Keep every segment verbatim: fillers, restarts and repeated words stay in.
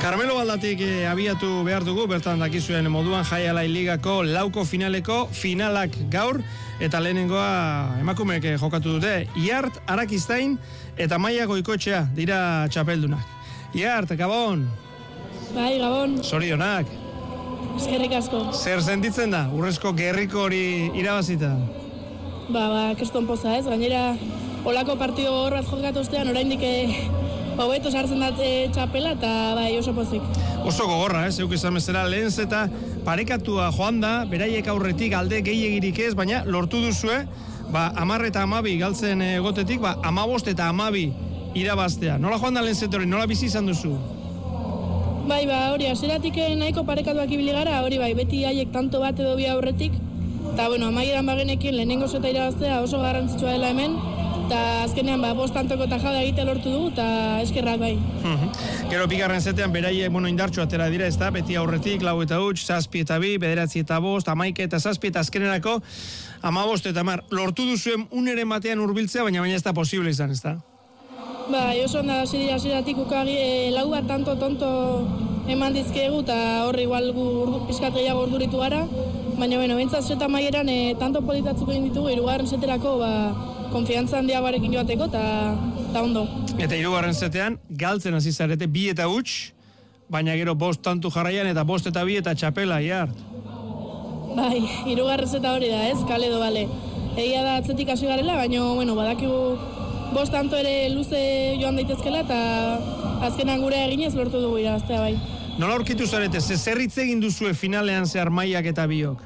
Karmelo Baldatik eh, abiatu behar dugu, bertan dakizuen moduan Jai Alai Ligako lauko finaleko finalak gaur, eta lehenengoa emakumeek jokatu dute. Iart, Arakiztain eta Maia Goikoetxea dira txapeldunak. Iart, Gabon! Bai, Gabon! Zorionak! Eskerrik asko. Zer sentitzen da, urrezko gerriko hori irabazita? Ba, ba, keston poza ez, gainera olako partido horrat jokatu ostean, oraindik hobeto sartzen dat e, txapela, eta bai, oso pozik. Oso gogorra, ez, euk izan bezala lehen zeta parekatua joan da, beraiek aurretik alde gehiagirik ez, baina lortu duzue, ba, amar eta amabi galtzen egotetik, ba, amabost eta amabi irabaztea. Nola joan da lehen zeta hori, nola bizi izan duzu? Bai, ba, hori, aseratik nahiko parekatuak ibili gara, hori bai, beti haiek tanto bat edo bi aurretik, eta, bueno, amaieran bagenekin lehenengo zeta irabaztea oso garrantzitsua dela hemen, eta azkenean ba, bost tantoko eta jada egitea lortu dugu, eta eskerrak bai. Gero bigarren zetean beraiek bueno, indartxo atera dira, ez da, beti aurretik, lau eta huts, zazpi eta bi, bederatzi eta bost, amaike eta zazpi eta azkenerako amabost eta mar. Lortu duzuen uneren batean hurbiltzea, baina baina ez da posible izan, ez da? Ba, oso onda ziratik ukagi, e, lau bat tanto tonto eman dizkegu, eta horri igual gu pizkat gehiago urduritu gara, baina, bueno, bentsat zeta maieran e, tanto politatzuk egin ditugu, hirugarren zeterako, ba, konfiantza handiagoarekin joateko, eta ondo. Eta hirugarren zetean, galtzen hasi zarete, bi eta huts, baina gero bost tantu jarraian, eta bost eta bi eta txapela, Iart. Bai, hirugarren zeta hori da, ez, kaledo, bale. Egia da atzetik hasi garela, baina, bueno, badakigu bost tanto ere luze joan daitezkela, eta azkenan gure eginez lortu dugu irabaztea, bai. Nola aurkitu zarete, ze zerritze egin duzue finalean zehar Maiak eta biok?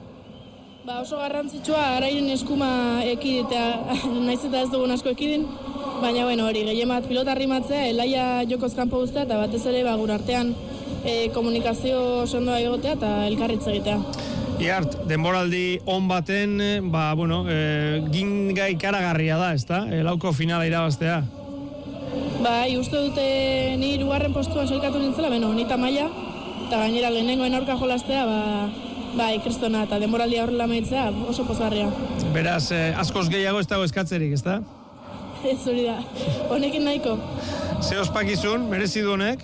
Ba, oso garrantzitsua, arairen eskuma ekiditea, naiz eta ez dugun asko ekidin, baina, bueno, hori, gehien bat pilota arrimatzea, elaia jokoz kanpo guztia, eta batez ere, ba, gure artean e, komunikazio sondoa egotea, eta elkarritz egitea. Iart, denboraldi on baten, ba, bueno, e, gingai karagarria da, ez da? E, lauko finala irabaztea. Bai, uste dute ni hirugarren postuan sailkatu nintzela, beno, nita Maia, eta gainera lehenengoen aurka jolaztea, ba, bai, kristona, eta denboraldi aurrela maitzea, oso pozgarria. Beraz, eh, askoz gehiago ez dago eskatzerik, ez da? Ez hori da, honekin nahiko. Ze ospakizun, merezi du honek?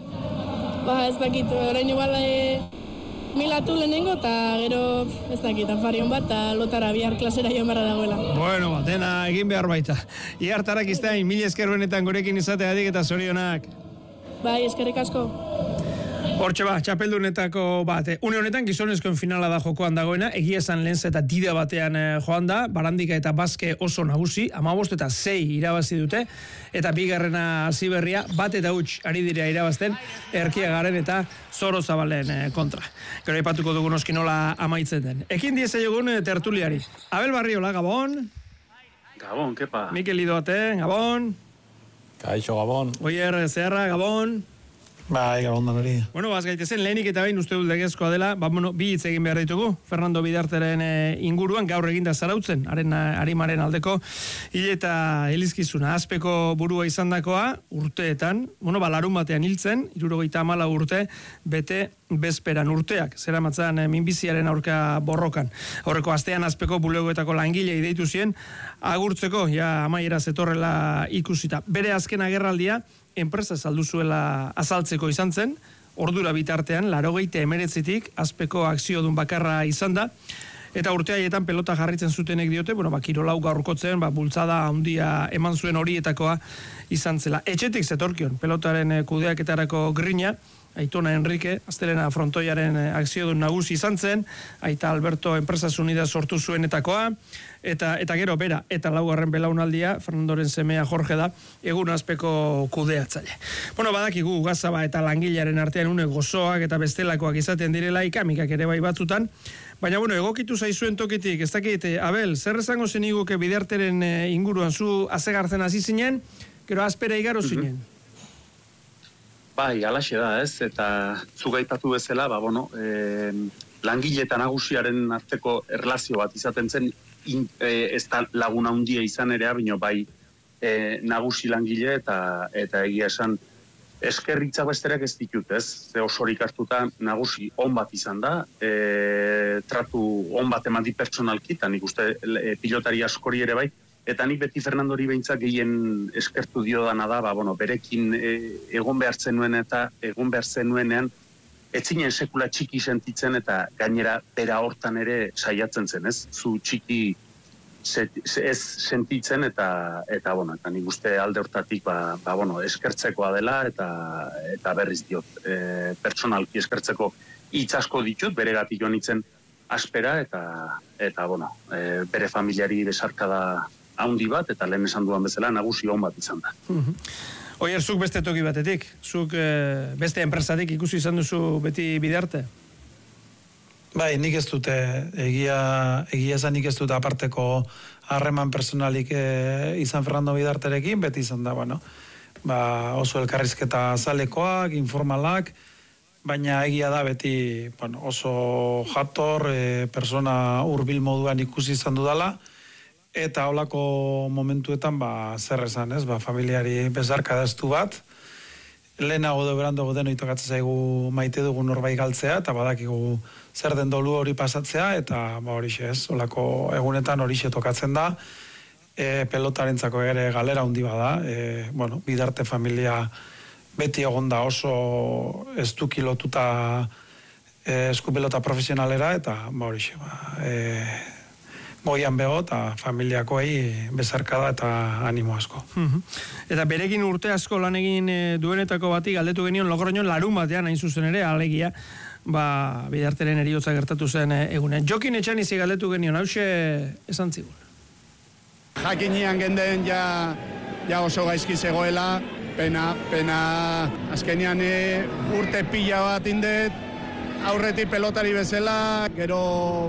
Ba, ez dakit, orain igual e, milatu lehenengo, eta gero, ez dakit, afarion bat, eta lotara bihar klasera joan barra dagoela. Bueno, ba, dena egin behar baita. Iart Arakiztain, mila esker benetan gurekin izateagatik eta zorionak. Bai, eskerrik asko. Hortxe ba, txapeldunetako bat. Une honetan gizonezkoen finala da jokoan dagoena, egia esan lehen eta dida batean eh, joan da, Barandika eta Baske oso nagusi, amabost eta sei irabazi dute, eta bigarrena hasi berria, bat eta huts ari dira irabazten, Erkia Garen eta Zoro Zabalen eh, kontra. Gero aipatuko dugu noski nola amaitzen den. Ekin dieza jogun eh, tertuliari. Abel Barriola, Gabon. Gabon, kepa. Mikel Idoate, Gabon. Kaixo, Gabon. Oier Zeharra, Gabon. Bai, Gabon da hori. Bueno, baz gaitezen, lehenik eta behin uste dut legezkoa dela, ba, bueno, bi hitz egin behar ditugu, Fernando Bidarteren e, inguruan, gaur eginda zarautzen, haren arimaren aldeko, hil eta elizkizuna, azpeko burua izandakoa, urteetan, bueno, ba, larun batean hiltzen, hirurogeita hamala urte, bete bezperan urteak, zera matzan e, minbiziaren aurka borrokan. Horreko astean azpeko bulegoetako langilei deitu zien, agurtzeko, ja, amaiera zetorrela ikusita. Bere azken agerraldia, enpresa saldu zuela azaltzeko izan zen, ordura bitartean, larogeite emeretzitik, azpeko akziodun bakarra izan da, eta urte haietan pelota jarritzen zutenek diote, bueno, ba, kirolau gaurkotzen, ba, bultzada handia eman zuen horietakoa izan zela. Etxetik zetorkion, pelotaren kudeaketarako grina, Aitona Enrique, Astelena Frontoiaren akziodun nagusi izan zen, Aita Alberto Enpresas Unidas sortu zuenetakoa, eta eta gero bera, eta laugarren belaunaldia, Fernandoren semea Jorge da, egun azpeko kudeatzaile. Bueno, badakigu Gazaba eta langilearen artean une gozoak eta bestelakoak izaten direla, ikamikak ere bai batzutan, baina bueno, egokitu zaizuen tokitik, ez dakit, Abel, zer esango zeniguke Bidarteren inguruan zu azegartzen hasi zinen, gero azpera igaro zinen? Mm-hmm. Bai, alaxe da, ez, eta zugaitatu bezala, ba, bueno, e, langile eta nagusiaren arteko erlazio bat izaten zen, in, e, ez da laguna handia izan ere, bino bai e, nagusi langile eta eta egia esan eskerritza besterak ez ditut, ez, ze osorik hartuta nagusi on bat izan da, e, tratu on bat eman di pertsonalki, eta nik uste e, pilotari askori ere bai, eta nik beti Fernandori behintzak gehien eskertu dio dana da, ba, bueno, berekin e, egon behar zenuen eta egon behar zenuenean, etzinen sekula txiki sentitzen eta gainera bera hortan ere saiatzen zen, ez? Zu txiki set, ez sentitzen eta, eta bueno, eta nik uste alde hortatik, ba, ba, bueno, eskertzekoa dela eta, eta berriz diot, e, pertsonalki eskertzeko hitz asko ditut, beregatik joan itzen aspera eta, eta bueno, e, bere familiari besarkada haundi bat, eta lehen esan duan bezala nagusi hon bat izan da. Oier, zuk beste toki batetik, zuk e, beste enpresatik ikusi izan duzu beti Bidarte? Bai, nik ez dute, egia, egia esan nik ez dute aparteko harreman personalik e, izan Fernando Bidarterekin, beti izan da, bueno, ba, oso elkarrizketa zalekoak, informalak, baina egia da beti, bueno, oso jator, e, persona hurbil moduan ikusi izan dudala, eta holako momentuetan, ba, zer esan, ez, ba, familiari bezarka daztu bat, lehenago de berandago deno itokatzen zaigu maite dugu norbait galtzea, eta badakigu zer den dolu hori pasatzea, eta ba, horixe ez, holako egunetan horixe tokatzen da, e, pelotarentzako ere galera handi bada, e, bueno, Bidarte familia beti egon da oso estuki lotuta e, eskupelota profesionalera, eta ba, horixe, ba, e, goian bego eta familiakoei bezarkada eta animo asko. Eta berekin urte asko lan egin duenetako bati galdetu genion Logroñon larun batean hain zuzen ere, alegia, ba, Bidarteren heriotza gertatu zen egunen. Jokin Etxanizi galdetu genion, hause esan zigun. Jakinian genden ja, ja oso gaizki zegoela, pena, pena, azkenian urte pila bat indet, aurretik pelotari bezala, gero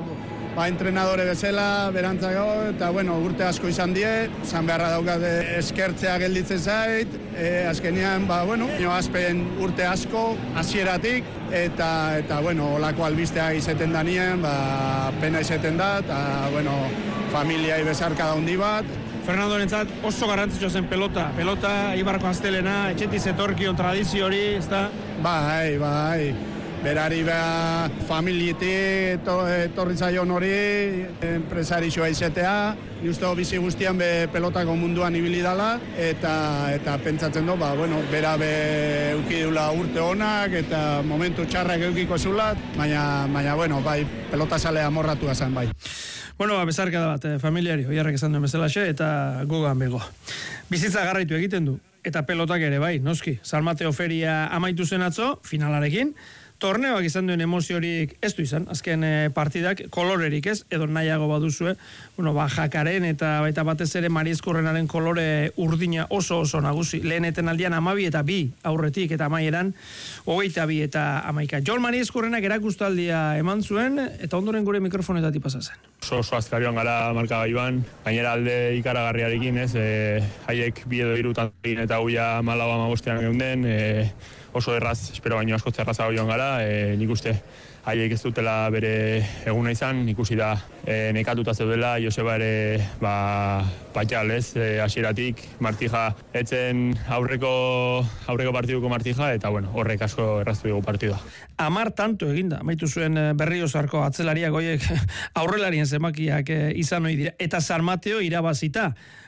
ba, entrenadore bezala, berantzako, eta bueno, urte asko izan die, zan beharra daukat eskertzea gelditzen zait, e, azkenean, ba, bueno, nio azpen urte asko, hasieratik, eta, eta bueno, olako albisteak izeten da nien, ba, pena izeten da, eta, bueno, familiai bezarka da hundi bat. Fernando nentzat oso garrantzitsua zen pelota, pelota, Ibarko Astelena, etxetiz etorkion tradizio hori, ez da? Bai, bai. Berari beha familietik etorri zaion hori, enpresarixoa izetea, justo bizi guztian be pelotako munduan ibili dala, eta, eta pentsatzen du, ba, bueno, bera be eukidula urte honak, eta momentu txarrak eukiko zulat, baina, baina, bueno, bai, pelota salea morratua zen, bai. Bueno, ba, bezarka da bat, eh, familiari, oiarrak esan duen bezalaxe, eta gugan bego. Bizitza garraitu egiten du, eta pelotak ere, bai, noski. San Mateo feria amaitu zen atzo, finalarekin, torneoak izan duen emoziorik ez du izan, azken partidak kolorerik ez, edo nahiago baduzue, bueno, ba, jakaren eta baita batez ere Mariezkurrenaren kolore urdina oso oso nagusi. Leheneten aldian amabi eta bi aurretik eta amaieran, hogeita bi eta amaika. Jon Mariezkurrenak erakustaldia eman zuen, eta ondoren gure mikrofonetatik pasa zen. Oso oso azkarioan gara markagailuan, gainera alde ikaragarriarekin, ez, e, haiek bi edo hirutan eta guia malau amabostean geunden, e, oso erraz, espero baino askotze errazago joan gara, e, nik uste haiek ez dutela bere eguna izan, ikusi da e, nekatuta zeudela, Joseba ere ba, patxal ez, e, hasieratik Martija etzen aurreko, aurreko partiduko Martija, eta bueno, horrek asko erraztu dugu partidua. Amar tanto eginda, maitu zuen Berriozarko atzelariak goiek aurrelarien zemakiak izan ohi dira, eta San Mateo irabazita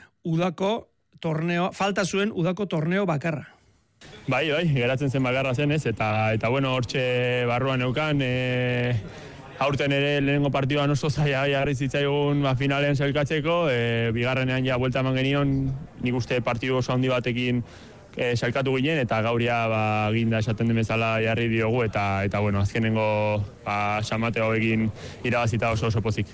udako torneo, falta zuen udako torneo bakarra. Bai, bai, geratzen zen bakarra zen ez, eta, eta bueno, hortxe barruan eukan, e, aurten ere lehenengo partidua oso zaila jarri zitzaigun ba, finalean sailkatzeko, e, bigarrenean ja buelta eman genion, nik uste partidu oso handi batekin e, sailkatu ginen, eta gauria ba, ginda esaten den bezala jarri diogu, eta, eta bueno, azkenengo ba, San Mateo egin irabazita oso oso pozik.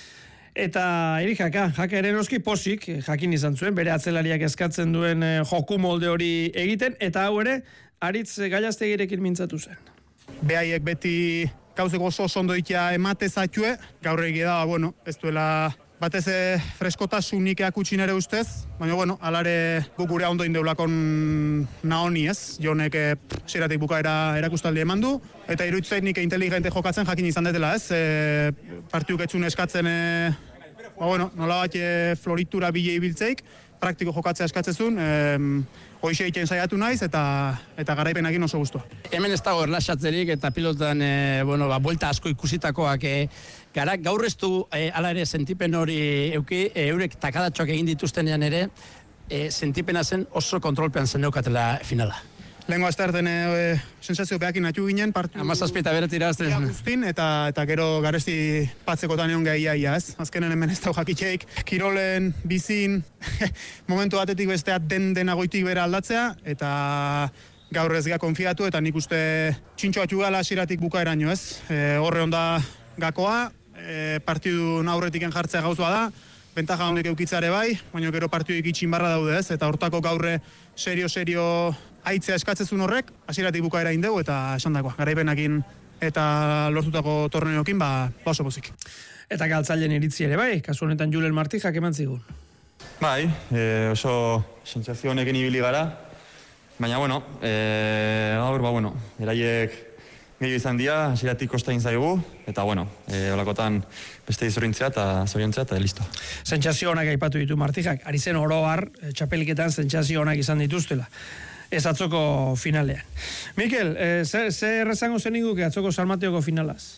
Eta Eri Jaka, Jaka ere noski posik, jakin izan zuen, bere atzelariak eskatzen duen joku molde hori egiten, eta hau ere, Aritz Gallaztegirekin mintzatu zen. Behaiek beti gauzeko oso ondo ikia emate zatue, gaur egia da, bueno, ez duela batez freskotasunik eakutsin ere ustez, baina, bueno, alare guk gure ondo indeulakon nahoni ez, jonek zeratik bukaera erakustaldi eman du, eta iruditzen nik inteligente jokatzen jakin izan detela ez, e, partiuk etzun eskatzen, e, ba, bueno, nola bat e, floritura bile ibiltzeik, praktiko jokatzea eskatzezun, em, hoixe egiten saiatu naiz eta eta garaipenakin oso gustua. Hemen ez dago erlaxatzerik eta pilotan e, bueno, ba, buelta asko ikusitakoak e, gara, gaur ez du e, ala ere sentipen hori euki, e, eurek takadatxoak egin dituztenean ere, e, sentipena zen oso kontrolpean zen neukatela finala. Lehenko azterten e, sensazio behakin atu ginen, partu... Amazazpieta beret irazten. Guztin, eta, eta gero garesti patzekotan egon gai iaia, ez? Azkenen hemen ez dau jakitxeik, kirolen, bizin, momentu batetik besteat den denagoitik bera aldatzea, eta gaur ez ga konfiatu, eta nik uste txintxo atxu gala asiratik bukaeraino, ez? E, horre onda gakoa, e, partidun aurretiken jartzea gauzua da, bentaja honek eukitzare bai, baina gero partiduik itxin barra daude, ez? Eta hortako gaurre serio-serio aitzea eskatzezun horrek, hasieratik bukaera indegu eta esan dagoa, garaipenakin eta lortutako torneokin, ba, oso pozik. Eta galtzaileen iritzi ere bai, kasu honetan Julen Martijak eman zigun. Bai, e, oso sentsazio honekin ibili gara, baina, bueno, e, gaur, ba, bueno, eraiek gehiago izan dira, hasieratik kostain zaigu, eta, bueno, e, olakotan beste izorrintzea eta zoriontzea eta listo. Sentsazio honak aipatu ditu Martijak, ari zen oro har, txapeliketan sentsazio honak izan dituztela. Ez atzoko finalean. Mikel, eh, ze, ze errezango zen iguke atzoko San Mateoko finalaz?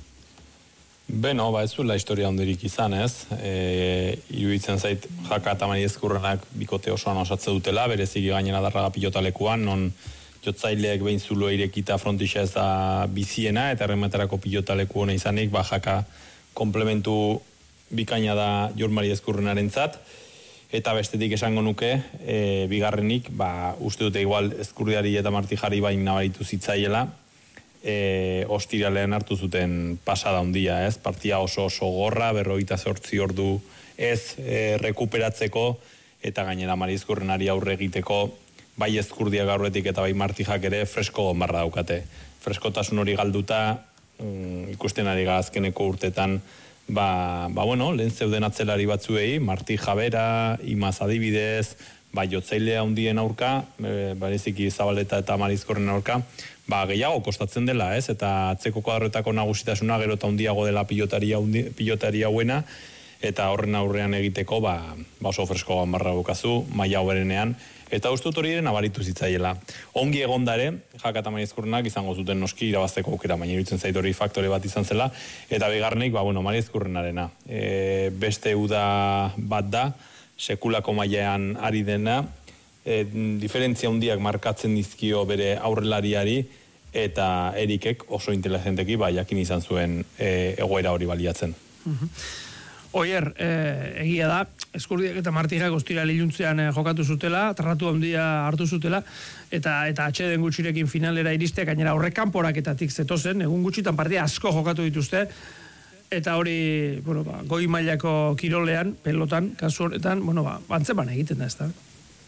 Beno, ba ez zuela historia hondirik izan, ez? E, iruditzen zait Jaka eta Mari Ezkurrenak bikote osoan osatze dutela, berezik gainera darraga pilotalekuan, non jotzaileek behin zulo irekita frontixa ez da biziena, eta erremetarako pilotaleku hona izanik, ba Jaka komplementu bikaina da Jon Mari Ezkurrenaren zat, eta bestetik esango nuke, e, bigarrenik, ba, uste dute igual Ezkurdiari eta Martijari bain nabaritu zitzaiela, e, ostiralean hartu zuten pasada handia, ez? Partia oso oso gorra, berrogeita zortzi ordu ez e, rekuperatzeko, eta gainera Mari Ezkurrenari aurre egiteko, bai Ezkurdia gaurretik eta bai Martijak ere fresko gonbarra daukate. Freskotasun hori galduta, mm, ikusten ari azkeneko urtetan, Ba, ba, bueno, lehen zeuden atzelari batzuei, Martija bera, Imaz adibidez, ba, jotzailea hundien aurka, e, bereziki Zabaleta eta Mari Ezkurren aurka, ba, gehiago kostatzen dela, ez? Eta atzeko kuadroetako nagusitasuna gero eta hundiago dela pilotaria, undi, pilotaria huena, eta horren aurrean egiteko, ba, ba oso fresko gambarra bukazu, maila hoberenean, eta uste dut hori ere nabaritu zitzaiela. Ongi egondare, Jaka eta Mari Ezkurrenak izango zuten noski irabazteko aukera, baina iruditzen zait hori faktore bat izan zela, eta bigarrenik, ba, bueno, Mari Ezkurrenarena. E, beste uda bat da, sekulako mailean ari dena, e, diferentzia handiak markatzen dizkio bere aurrelariari, eta Erikek oso inteligenteki, ba, jakin izan zuen e, egoera hori baliatzen. Oier, eh, egia da, Ezkurdiak eta Martijak ostirale iluntzean eh, jokatu zutela, tratu handia hartu zutela, eta eta atxeden gutxirekin finalera iristea, gainera horrek kanporaketatik zetozen, egun gutxitan partida asko jokatu dituzte, eta hori, bueno, ba, goi mailako kirolean, pelotan, kasu honetan, bueno, ba, antzeman egiten da, ez da?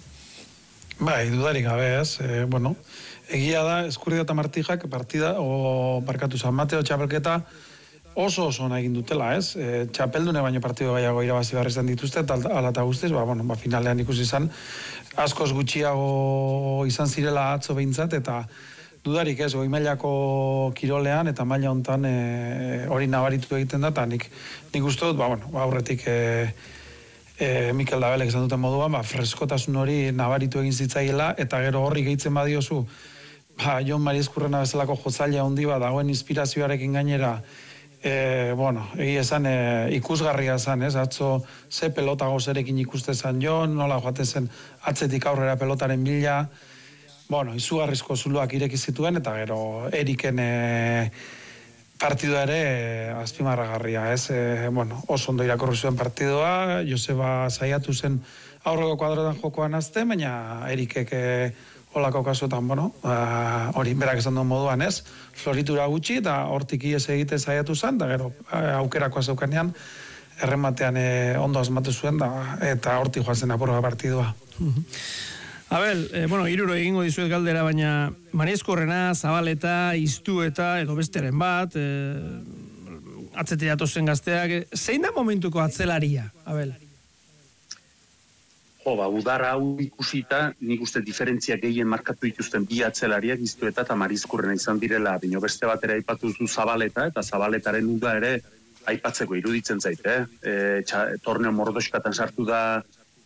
Bai, dudarik gabe ez, e, bueno, egia da, Ezkurdia eta Martijak partida, o barkatu San Mateo txapelketa, oso oso ona egin dutela, ez? E, txapeldune baino partido gaiago irabazi behar izan dituzte, eta ala eta guztiz, ba, bueno, ba, finalean ikusi izan, askoz gutxiago izan zirela atzo behintzat, eta dudarik ez, goi mailako kirolean, eta maila hontan e, hori nabaritu egiten da, eta nik, nik uste dut, ba, bueno, ba, aurretik e, e, Mikel Dabelek esan duten moduan, ba, freskotasun hori nabaritu egin zitzaiela, eta gero horri gehitzen badiozu, ba, Jon Mari Ezkurrena bezalako jotzailea handi bat dagoen inspirazioarekin gainera, E, bueno, egi esan e, ikusgarria zen, ez? Atzo ze pelota gozerekin ikuste zen Jon, nola joaten zen atzetik aurrera pelotaren bila, bueno, izugarrizko zuloak ireki zituen, eta gero Eriken e, partidua ere e, azpimarragarria, ez? E, bueno, oso ondo irakorri zuen partidua, Joseba saiatu zen aurreko kuadrotan jokoan azte, baina Erikek e, olako kasuetan, bueno, hori, berak esan duen moduan, ez? Floritura gutxi, eta hortik ies egite zaiatu zen, da gero, aukerako azeukanean, errematean e, ondo asmatu zuen, da, eta hortik joan zen apurra partidua. Abel, eh, bueno, iruro egingo dizuet galdera, baina Mari Ezkurrena, Zabaleta, Iztueta, edo besteren bat, eh, atzete datozen gazteak, zein da momentuko atzelaria, Abel? Jo, ba, udar hau ikusita, nik uste diferentzia gehien markatu dituzten bi atzelariak Iztueta eta Mari Ezkurrena izan direla, bino beste batera aipatu zu Zabaleta, eta Zabaletaren uda ere aipatzeko iruditzen zaite, eh? E, txa, torneo mordoskatan sartu da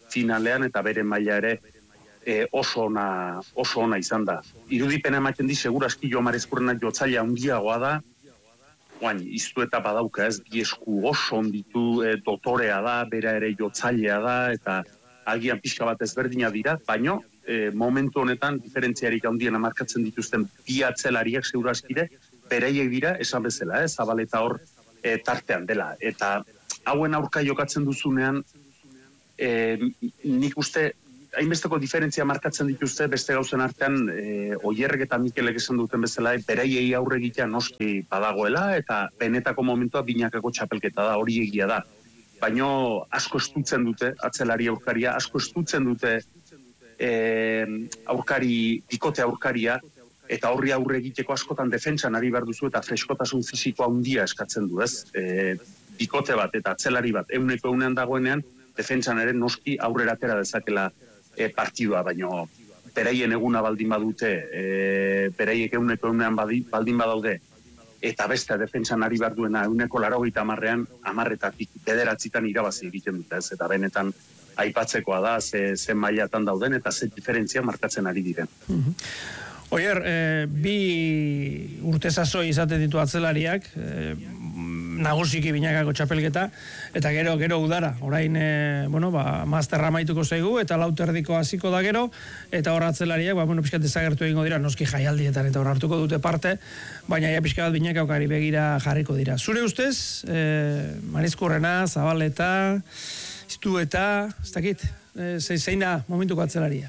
finalean, eta bere maila ere e, oso ona oso ona izan da. Irudipena ematen di segurazki Jo Marezkurrenak jotzailea handiagoa da. Oain, iztu eta badauka ez, bi esku oso onditu, e, dotorea da, bera ere jotzailea da, eta agian pixka bat ezberdina dira, baino e, momentu honetan diferentziarik handiena markatzen dituzten bi atzelariak segurazkide, bereiek dira, esan bezala, eh, Zabaleta hor e, tartean dela. Eta hauen aurka jokatzen duzunean, e, nik uste, hainbesteko diferentzia markatzen dituzte beste gauzen artean, e, Oierrek eta Mikelek esan duten bezala, bereiei aurre egitea noski badagoela, eta benetako momentua binakako txapelketa da, hori egia da. Baino asko estutzen dute, atzelari aurkaria, asko estutzen dute e, aurkari, bikote aurkaria, eta horri aurre egiteko askotan defentsan ari behar duzu, eta freskotasun fisikoa handia eskatzen du, ez? E, bikote bat eta atzelari bat, euneko eunean dagoenean, defentsan ere noski aurrera atera dezakela e, partidua, baino beraien eguna baldin badute, e, beraiek euneko eunean baldin badaude, eta beste defentsan ari behar duena euneko laurogeita hamarrean, hamarretatik bederatzitan irabazi egiten dute, ez? Eta benetan aipatzekoa da, ze, ze mailatan dauden, eta ze diferentzia markatzen ari diren. Oier, e, bi urte sasoi izaten ditu atzelariak, e, nagusiki binakako txapelketa, eta gero, gero udara. Orain, e, bueno, ba, masterra amaituko zaigu, eta lauterdiko hasiko da gero, eta hor atzelariak, ba, bueno, pixkat desagertu egingo dira, noski jaialdietan, eta hor hartuko dute parte, baina ja pixkat binakaukari begira jarriko dira. Zure ustez, e, Marizkurrena, Zabaleta, Iztueta, ez dakit, e, zein da momentuko atzelaria?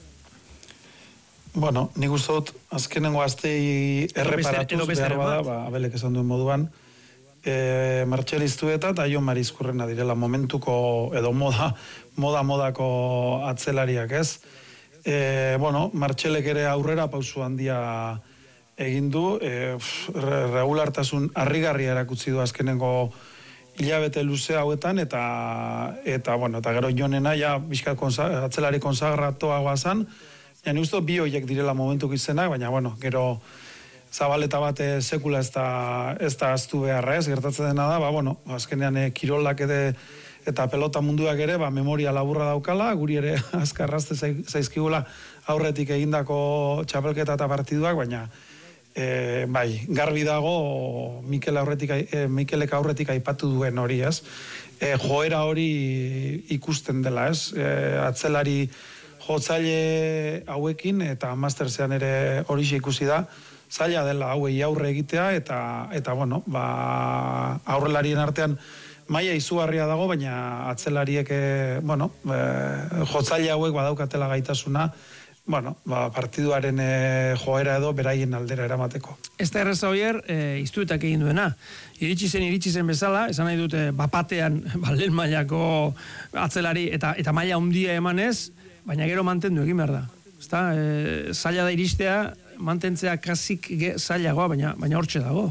Bueno, nik uste dut, azkenengo aztei erreparatuz behar bada, ba, abelek esan duen moduan, e, Martxel Iztueta eta Jo Marizkurrena direla momentuko, edo moda, moda modako atzelariak, ez? E, bueno, Martxelek ere aurrera pausu handia egin du, e, regulartasun harrigarria erakutsi du azkenengo hilabete luze hauetan, eta, eta, bueno, eta gero Jonena, ja, bizkat konsa, atzelari konsagratoagoa zan, ja, ni uste bi horiek direla momentuk izenak, baina, bueno, gero Zabaleta bat sekula ez da, ez da aztu beharra ez, gertatzen dena da, ba, bueno, azkenean e, kirolak ede, eta pelota munduak ere, ba, memoria laburra daukala, guri ere azkarrazte zaizkigula aurretik egindako txapelketa eta partiduak, baina, e, bai, garbi dago Mikel aurretik, e, Mikelek aurretik aipatu duen hori ez, e, joera hori ikusten dela ez, e, atzelari jotzaile hauekin, eta masterzean ere hori ikusi da, zaila dela hauei aurre egitea, eta, eta bueno, ba, aurrelarien artean maila izugarria dago, baina atzelariek, bueno, e, jotzaile hauek badaukatela gaitasuna, bueno, ba, partiduaren e, joera edo beraien aldera eramateko. Ez da erreza Oier, e, Iztuetak egin duena. Iritsi zen, iritsi zen bezala, esan nahi dute, bapatean, ba, lehen mailako atzelari, eta, eta maila handia emanez, baina gero mantendu egin behar da. Ezta, e, zaila da iristea, mantentzea kasik zailagoa, baina, baina hortxe dago.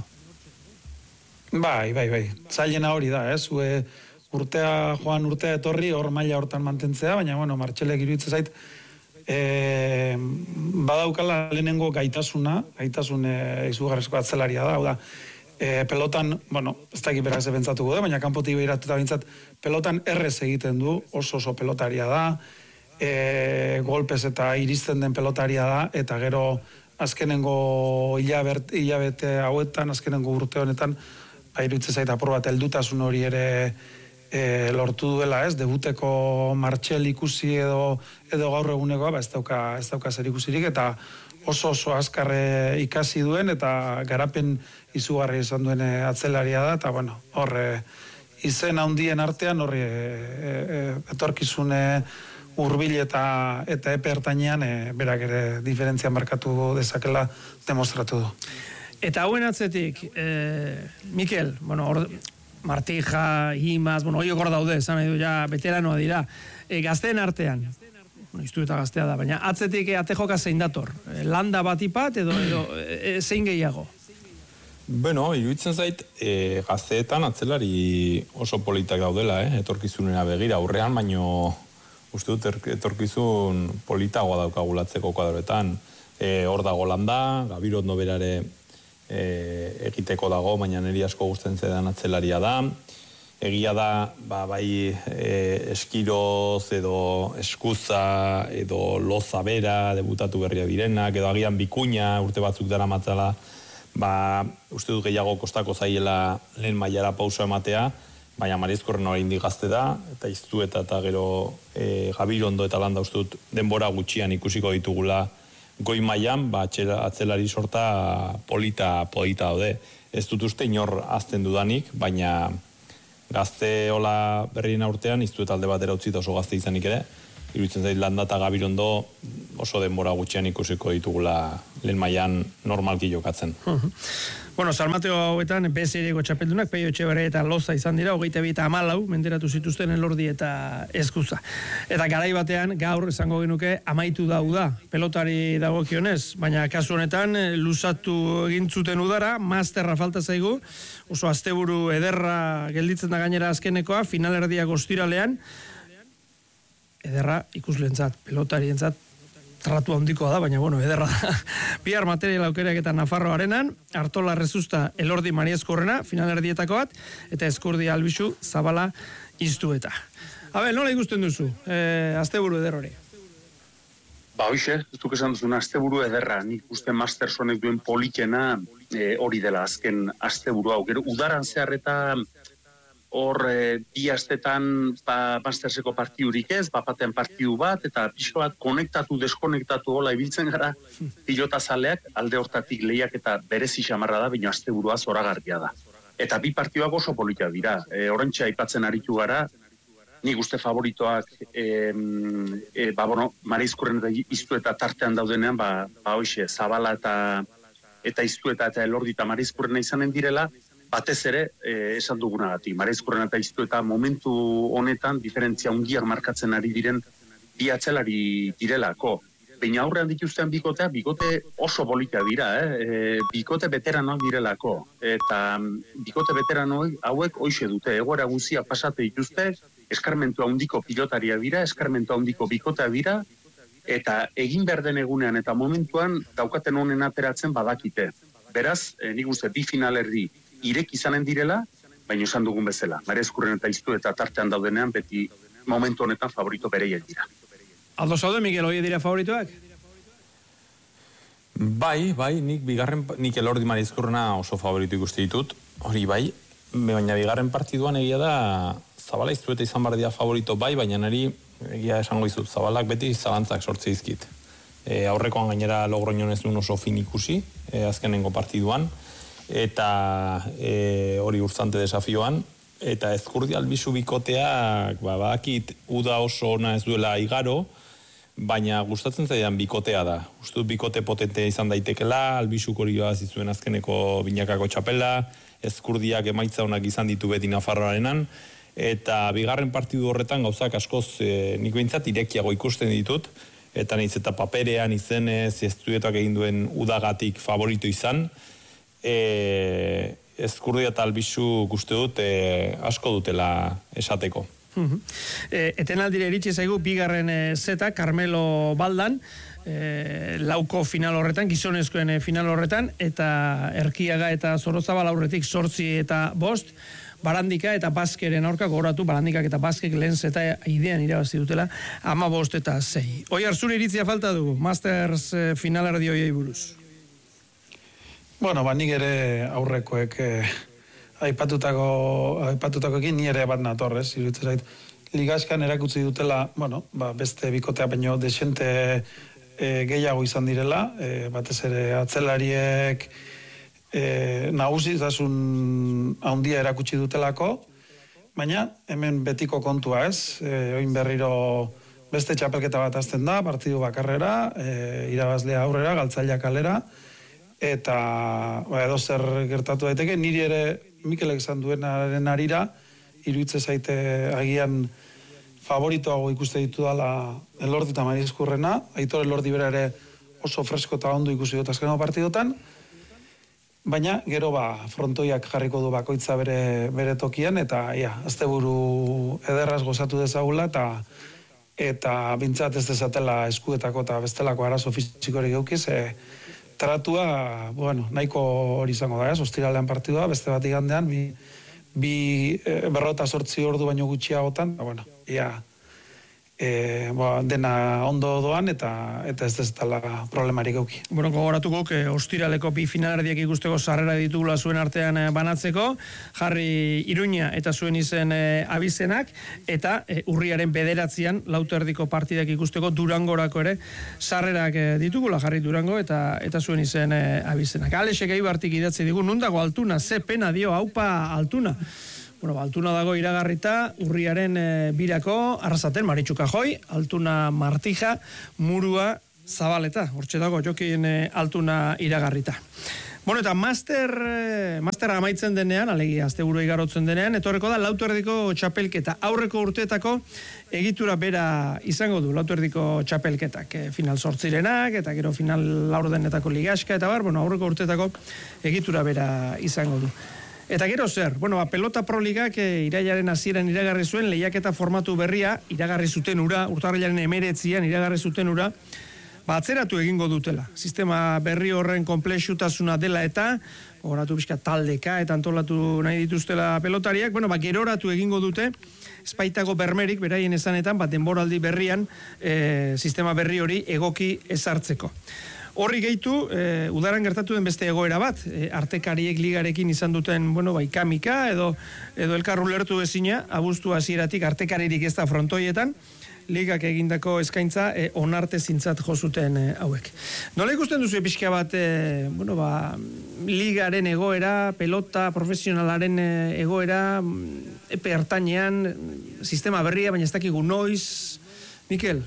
Bai, bai, bai. Zailena hori da, ez? Ue, urtea, joan urtea etorri, hor maila hortan mantentzea, baina, bueno, Martxelek iruditzen zait, e, badaukala lehenengo gaitasuna, gaitasun e, izugarrezko atzelaria da, hau da, e, pelotan, bueno, ez dakit berak ze pentsatuko da, baina kanpotik behiratuta bintzat, pelotan errez egiten du, oso oso pelotaria da, e, golpez eta iristen den pelotaria da, eta gero azkenengo hilabete, hilabete hauetan, azkenengo urte honetan, ba, iruditzen zait apur bat heldutasun hori ere e, lortu duela, ez? Debuteko Martxel ikusi edo edo gaur egunekoa, ba, ez dauka, ez dauka zer ikusirik, eta oso oso azkarre ikasi duen, eta garapen izugarri izan duen atzelaria da, eta bueno, horre izen handien artean, horri e, e, etorkizune hurbil eta eta epe ertainean e, berak ere diferentzia markatu dezakela demostratu du. Eta hauen atzetik, e, Mikel, bueno, or, Martija, Imaz, bueno, hori gor daude, esan nahi du, ja, veteranoa dira, e, gazteen artean, bueno, iztu eta gaztea da, baina atzetik e, ate joka zein dator, e, landa bat ipat edo, edo e, zein gehiago? Bueno, iruditzen zait, e, gazteetan atzelari oso politak daudela, eh? Etorkizunera begira, aurrean, baino uste dut etorkizun politagoa daukagulatzeko kuadroetan. E, hor dago landa, Gabiro ondo berare e, egiteko dago, baina niri asko gusten zedan atzelaria da. egia da, ba, bai e, eskiroz edo eskuza edo loza bera debutatu berria direnak, edo agian bikuña urte batzuk dara matzala, ba, uste dut gehiago kostako zaiela lehen mailara pauso ematea, baina Marizkorren hori indik gazte da, eta Iztueta eta gero e, Gabirondo eta Landa uste dut denbora gutxian ikusiko ditugula goi mailan, ba, atzelari sorta polita polita daude. Ez dut uste inor azten dudanik, baina gazte hola berrien urtean, Iztueta alde batera utzita oso gazte izanik ere, iruditzen zait Landa eta Gabirondo oso denbora gutxian ikusiko ditugula lehen mailan normalki jokatzen. Bueno, San Mateo hauetan B serieko txapeldunak, Peio Etxeberria eta Loza izan dira, hogeita bi eta hamalau, menderatu zituzten Elordi eta Eskuza. Eta garai batean, gaur esango genuke, amaitu da uda, pelotari dagokionez, baina kasu honetan, luzatu egin zuten udara, masterra falta zaigu, oso asteburu ederra gelditzen da gainera azkenekoa, finalerdiak ostiralean, ederra ikuslentzat, pelotarientzat, tratu handikoa da, baina bueno, ederra da. Bihar material aukerak eta Nafarro Arenan, Artola Rezusta Elordi Mariezkorrena, finalerdietako bat, eta Eskurdi Albizu Zabala Iztueta. Abel, nola ikusten duzu, e, asteburu eder hori? Ba, hoxe, ez duk esan duzuna, asteburu ederra, nik uste Mastersonek duen politena e, hori dela azken asteburu hau. Gero, udaran zehar eta hor e, bi astetan ba, Masterseko partidurik ez, bapatean partidu bat, eta pixo bat konektatu, deskonektatu hola ibiltzen gara, pilota zaleak alde hortatik lehiak eta berezi xamarra da, baina asteburua zoragarria da. Eta bi partiduak oso politia dira. E, Orentxe aipatzen aritu gara, nik uste favoritoak e, e, ba, bueno, Marizkorren eta Iztueta tartean daudenean, ba, ba hoxe, Zabala eta eta Iztueta eta Elordi eta Marizkorrena izanen direla, batez ere, eh, esan dugunagatik, Marizkorrena eta Iztueta momentu honetan diferentzia ungiak markatzen ari diren bi atzelari direlako. Baina aurrean dituzten bikotea, bikote oso polita dira, eh? E, bikote veteranoak direlako. Eta bikote veteranoak hauek hoxe dute, egoera guzia pasate dituzte, eskarmentu handiko pilotaria dira, eskarmentu handiko bikotea dira, eta egin behar den egunean eta momentuan daukaten honen ateratzen badakite. Beraz, eh, nik uste bi finalerdi irek izanen direla, baina esan dugun bezala. Marizkorren eta Iztueta tartean daudenean, beti momentu honetan favorito bereiek dira. Aldo zaude, Miguel, hori dira favoritoak? Bai, bai, nik bigarren, nik Elordi Marizkorrena oso favorito ikuste ditut, hori bai, baina bigarren partiduan egia da, Zabala Iztueta izan bar dira favorito bai, baina nari egia esango izut, Zabalak beti zalantzak sortze izkit. E, aurrekoan gainera Logroñon ez duen oso fin ikusi, e, azkenengo partiduan, eta e, hori urtzante desafioan, eta Eskurdi Albizu bikoteak, ba, badakit uda oso ona ez duela igaro, baina gustatzen zaidan bikotea da. Ustut bikote potentea izan daitekela, Albizuk hori joaz izuen azkeneko binakako txapela, Eskurdiak emaitza onak izan ditu beti Nafarroarenan, eta bigarren partidu horretan gauzak askoz e, nik behintzat irekiago ikusten ditut, eta nahiz eta paperean izenez, Iztuetak egin duen udagatik favorito izan, E, Eskurdia eta Albizu guzti dut e, asko dutela esateko. e, Etenaldire iritsi zaigu bigarren e, zeta, Carmelo Baldan, e, lauko final horretan, gizonezkoen e, final horretan, eta Erkiaga eta Zorozabal aurretik zortzi eta bost, Barandika eta Baskeren aurka gogoratu, Barandikak eta Baskek lehen zeta idean irabazi dutela, ama bost eta zei. Oiar, zure iritzia falta dugu, Masters e, finalerdi hoiei buruz. Bueno, ba, nik ere aurrekoek eh, aipatutako, aipatutakoekin ni ere bat natorrez, iruditzen zait. Ligaskan erakutsi dutela, bueno, ba, beste bikotea baino desente eh, gehiago izan direla, eh, batez ere atzelariek eh, nagusitasun handia erakutsi dutelako, baina hemen betiko kontua ez, eh, oin berriro beste txapelketa bat azten da, partidu bakarrera, eh, irabazlea aurrera, galtzailea kalera, eta ba, edo zer gertatu daiteke, niri ere Mikelek esan duenaren arira, iruditzen zaite agian favoritoago ikuste ditu dala Elordi eta Marizkorrena, Aitor Elordi bera ere oso fresko eta ondo ikusi dut azkeneko partidotan, baina gero ba, frontoiak jarriko du bakoitza bere, bere tokian, eta ja, asteburu ederraz gozatu dezagula, eta eta bintzat ez dezatela eskuetako eta bestelako arazo fizikorik eukiz, e, tratua, bueno, nahiko hori izango da, ez, ostiralean partidua, beste bat igandean, bi, bi e, berrota sortzi ordu baino gutxiagotan, eta bueno, ia, e, ba, dena ondo doan eta eta ez ez dela problemarik euki. Bueno, gogoratuko, que ostiraleko bi finalerdiak ikusteko sarrera ditugula zuen artean eh, banatzeko, jarri Iruña eta zuen izen eh, abizenak, eta eh, urriaren bederatzian lauterdiko partidak ikusteko Durangorako ere sarrerak eh, ditugula, jarri Durango eta eta zuen izen eh, abizenak. Alexek Eibartik idatzi digu, nundago Altuna, ze pena dio, haupa Altuna. Bueno, ba, Altuna dago iragarrita, urriaren e, birako, arrasaten Maritxu Kajoi, Altuna Martija, Murua Zabaleta, hortxe dago jokin e, Altuna iragarrita. Bueno, eta master, e, master amaitzen denean, alegia, asteburu igarotzen denean, etorreko da lautuerdiko txapelketa, aurreko urteetako egitura bera izango du, lautuerdiko txapelketak, e, final sortzirenak, eta gero final laurdenetako ligaska, eta bar, bueno, aurreko urteetako egitura bera izango du. Eta gero zer, bueno, ba, pelota proligak e, irailaren hasieran iragarri zuen lehiaketa formatu berria, iragarri zuten ura, urtarrilaren emeretzian iragarri zuten ura, ba, atzeratu egingo dutela. Sistema berri horren konplexutasuna dela eta, horatu bizka taldeka eta antolatu nahi dituztela pelotariak, bueno, ba, geroratu egingo dute, espaitago bermerik, beraien esanetan, ba, denboraldi berrian, e, sistema berri hori egoki ezartzeko. Horri gehitu, e, udaran gertatu den beste egoera bat, e, artekariek ligarekin izan duten, bueno, bai, kamika, edo, edo elkarru lertu ezina, abuztu hasieratik artekaririk ez da frontoietan, ligak egindako eskaintza e, onarte zintzat jozuten e, hauek. Nola ikusten duzu pixka bat, e, bueno, ba, ligaren egoera, pelota, profesionalaren e, egoera, epe hartainean, sistema berria, baina ez dakigu noiz, Mikel?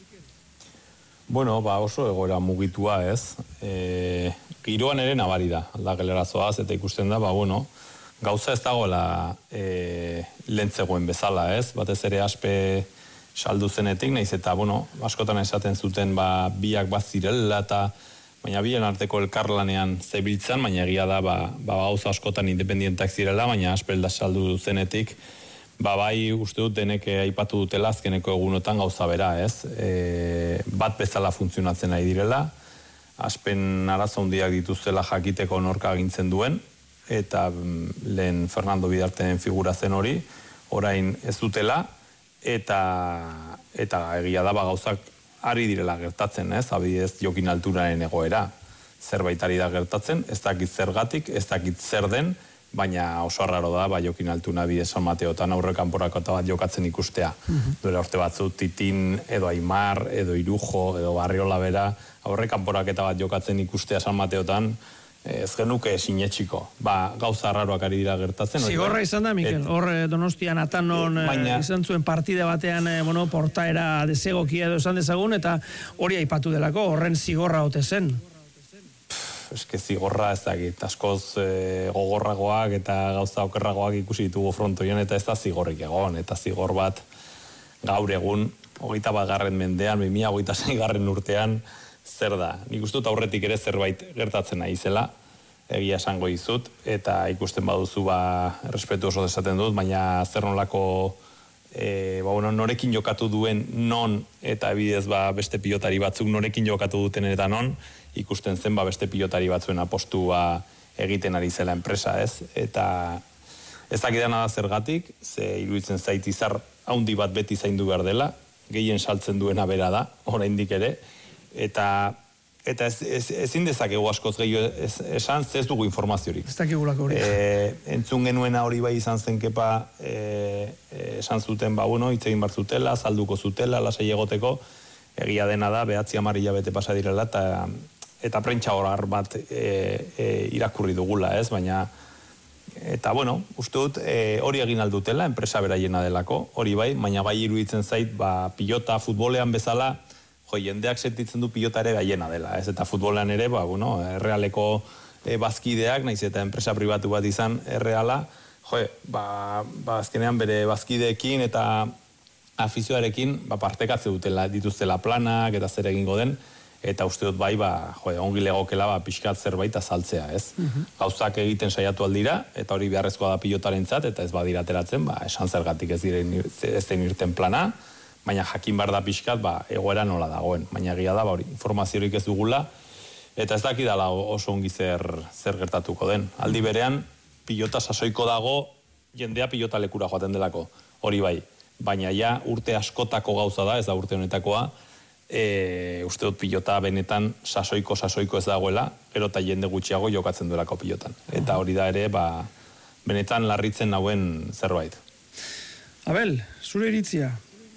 Bueno, ba oso egoera mugitua ez. E, giroan ere nabari da, aldagelera zoaz, eta ikusten da, ba bueno, gauza ez dagoela e, lentzegoen bezala ez, batez ere aspe saldu zenetik, naiz eta, bueno, askotan esaten zuten, ba, biak bat zirela, eta baina bien arteko elkarlanean zebiltzan, baina egia da, ba, ba gauza askotan independientak zirela, baina aspelda saldu zenetik, ba bai uste dut denek aipatu dutela azkeneko egunotan gauza bera, ez? E, bat bezala funtzionatzen nahi direla, aspen arazo handiak dituztela jakiteko norka agintzen duen, eta lehen Fernando Bidarteren figura zen hori, orain ez dutela, eta, eta egia da ba gauzak ari direla gertatzen, ez? Abidez Jokin Altunaren egoera, zerbaitari da gertatzen, ez dakit zergatik, ez dakit zer den, baina oso arraro da, ba, Jokin Altuna bide San Mateotan aurre kanporako bat jokatzen ikustea. Mm-hmm. Duela urte batzu, Titin, edo Aimar, edo Irujo, edo Barriola bera, aurre kanporaketa bat jokatzen ikustea San Mateotan, ez genuke sinetxiko. Ba, gauza arraroak ari dira gertatzen. Zigorra izan da, Mikel, hor Donostian Atanon baina, izan zuen partida batean, bueno, portaera desegokia edo esan dezagun, eta hori aipatu delako, horren zigorra ote zen. Eske zigorra ez dakit, askoz e, gogorragoak eta gauza okerragoak ikusi ditugu frontoian, eta ez da zigorrik egon, eta zigor bat gaur egun, hogeita bat garren mendean, bi mila hogeita sei garren urtean, zer da. Nik uste dut aurretik ere zerbait gertatzen nahi zela, egia esango dizut, eta ikusten baduzu ba, errespetu oso desaten dut, baina zer nolako e, ba, bueno, norekin jokatu duen non, eta bidez ba, beste pilotari batzuk norekin jokatu duten eta non, ikusten zen ba, beste pilotari batzuen apostua egiten ari zela enpresa, ez? Eta ez dakidana da zergatik, ze iruditzen zait izar haundi bat beti zaindu behar dela, gehien saltzen duena bera da, oraindik ere, eta eta ez, ez, ezin dezakegu askoz gehiago esan, ez dugu informaziorik. Ez dakigulako hori. E, entzun genuena hori bai izan zen kepa, e, esan zuten, ba, bueno, hitz egin bar zutela, salduko zutela, lasai egoteko, egia dena da, behatzi hamar hilabete pasa direla, eta eta prentsa horar bat e, e, irakurri dugula, ez? Baina, eta bueno, uste dut, e, hori egin aldutela, enpresa beraiena delako, hori bai, baina bai iruditzen zait, ba, pilota, futbolean bezala, jo, jendeak sentitzen du pilota ere gaiena dela, ez? Eta futbolean ere, ba, bueno, errealeko e, bazkideak, naiz eta enpresa pribatu bat izan erreala, jo, ba, ba, azkenean bere bazkideekin eta afizioarekin, ba, partekatze dutela, dituztela planak eta zer egingo den, eta uste dut bai, ba, jo, ongi legokela ba, pixkat zerbait azaltzea, ez? Uh-huh. Gauzak egiten saiatu aldira, eta hori beharrezkoa da pilotarentzat, eta ez badira ateratzen, ba, esan zergatik ez diren ez den irten plana, baina jakin behar da pixkat, ba, egoera nola dagoen. Baina egia da, ba, hori, informaziorik ez dugula, eta ez dakidala oso ongi zer, zer gertatuko den. Aldi berean, pilota sasoiko dago, jendea pilotalekura joaten delako, hori bai. Baina ja urte askotako gauza da, ez da urte honetakoa, e, uste dut pilota benetan sasoiko, sasoiko ez dagoela, gero eta jende gutxiago jokatzen duelako pilotan. Eta hori da ere, ba, benetan larritzen nauen zerbait. Abel, zure iritzia?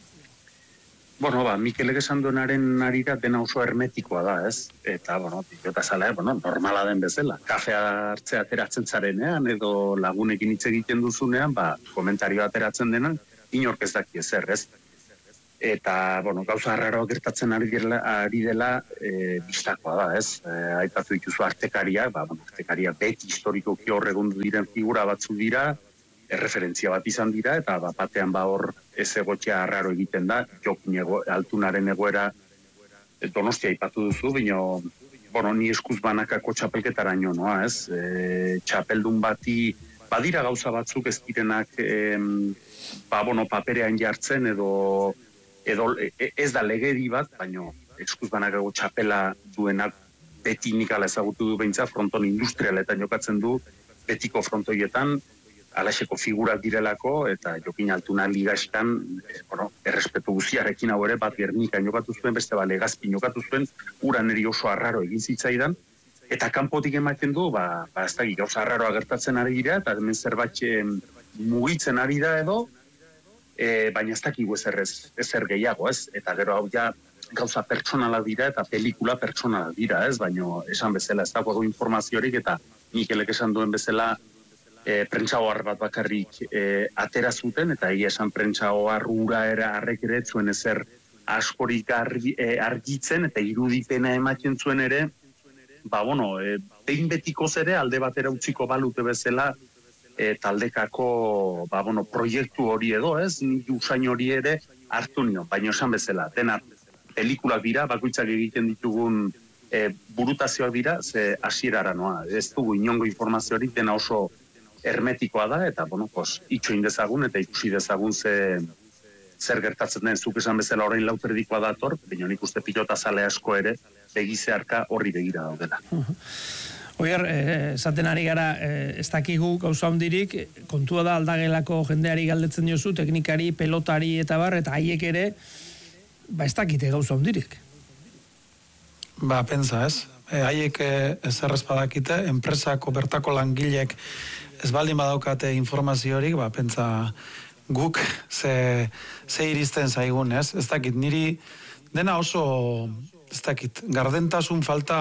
Bueno, ba, Mikelek esan duenaren arira dena oso hermetikoa da, ez? Eta, bueno, pilota zala, bueno, normala den bezala. Kafea hartzea ateratzen zarenean, edo lagunekin hitz egiten duzunean, ba, komentario ateratzen denan, inork ez daki ezer, ez? Eta, bueno, gauza arraroa gertatzen ari dela, ari dela e, bistakoa da, ez? E, aipatu dituzu artekariak, ba, bueno, artekariak beti historikoki hor egon diren figura batzu dira, erreferentzia bat izan dira, eta ba, batean ba hor ez egotxea arraro egiten da, Jokin ego, Altunaren egoera Donostia aipatu duzu, bino, bueno, ni eskuz banakako txapelketaraino noa, ez? E, txapeldun bati, badira gauza batzuk ez direnak, e, ba, bueno, paperean jartzen, edo, edo e, ez da legedi bat, baino, eskuz banakako txapela duenak beti nikala ezagutu du behintzat, fronton industrialetan jokatzen du, betiko frontoietan, alaxeko figurak direlako, eta Jokin Altuna ligastan, eh, bueno, errespetu guziarekin hau ere, bat Gernikan jokatu zuen, beste ba Legazpin jokatu zuen, ura neri oso arraro egin zitzaidan, eta kanpotik ematen du, ba, ba ez da, gauza arraroa gertatzen ari dira, eta hemen zerbait mugitzen ari da edo, e, baina ez dakigu ezer, ez, ezer gehiago, ez? Eta gero hau ja gauza pertsonala dira, eta pelikula pertsonala dira, ez? Baina esan bezala, ez dago informaziorik, eta Mikelek esan duen bezala, E, prentsa ohar bat bakarrik e, atera zuten, eta egia esan prentsa ohar ura era arrek ere zuen ezer askorik argi, e, argitzen, eta irudipena ematen zuen ere, ba, bueno, e, behin betikoz ere alde batera utziko balute bezala e, taldekako, ba, bueno, proiektu hori edo, ez, nik usain hori ere hartu nion, baina esan bezala, dena pelikulak dira, bakoitzak egiten ditugun e, burutazioak dira, ze hasierara noa, ez dugu inongo informaziorik, dena oso hermetikoa da, eta, bueno, pues, itxoin dezagun, eta ikusi dezagun ze, zer gertatzen den, zuk esan bezala orain lauterdikoa dator, baina nik uste pilota zale asko ere, begizearka horri begira daudela. Oier, esaten ari gara, ez dakigu gauza hondirik, kontua da aldagelako jendeari galdetzen diozu, teknikari, pelotari eta bar, eta haiek ere, ba ez dakite gauza hondirik. Ba, pentsa ez. E, haiek ez errezpadakite, enpresako bertako langilek ez baldin badaukate informaziorik, ba, pentsa guk ze, ze iristen zaigun, ez? Ez dakit, niri dena oso, ez dakit, gardentasun falta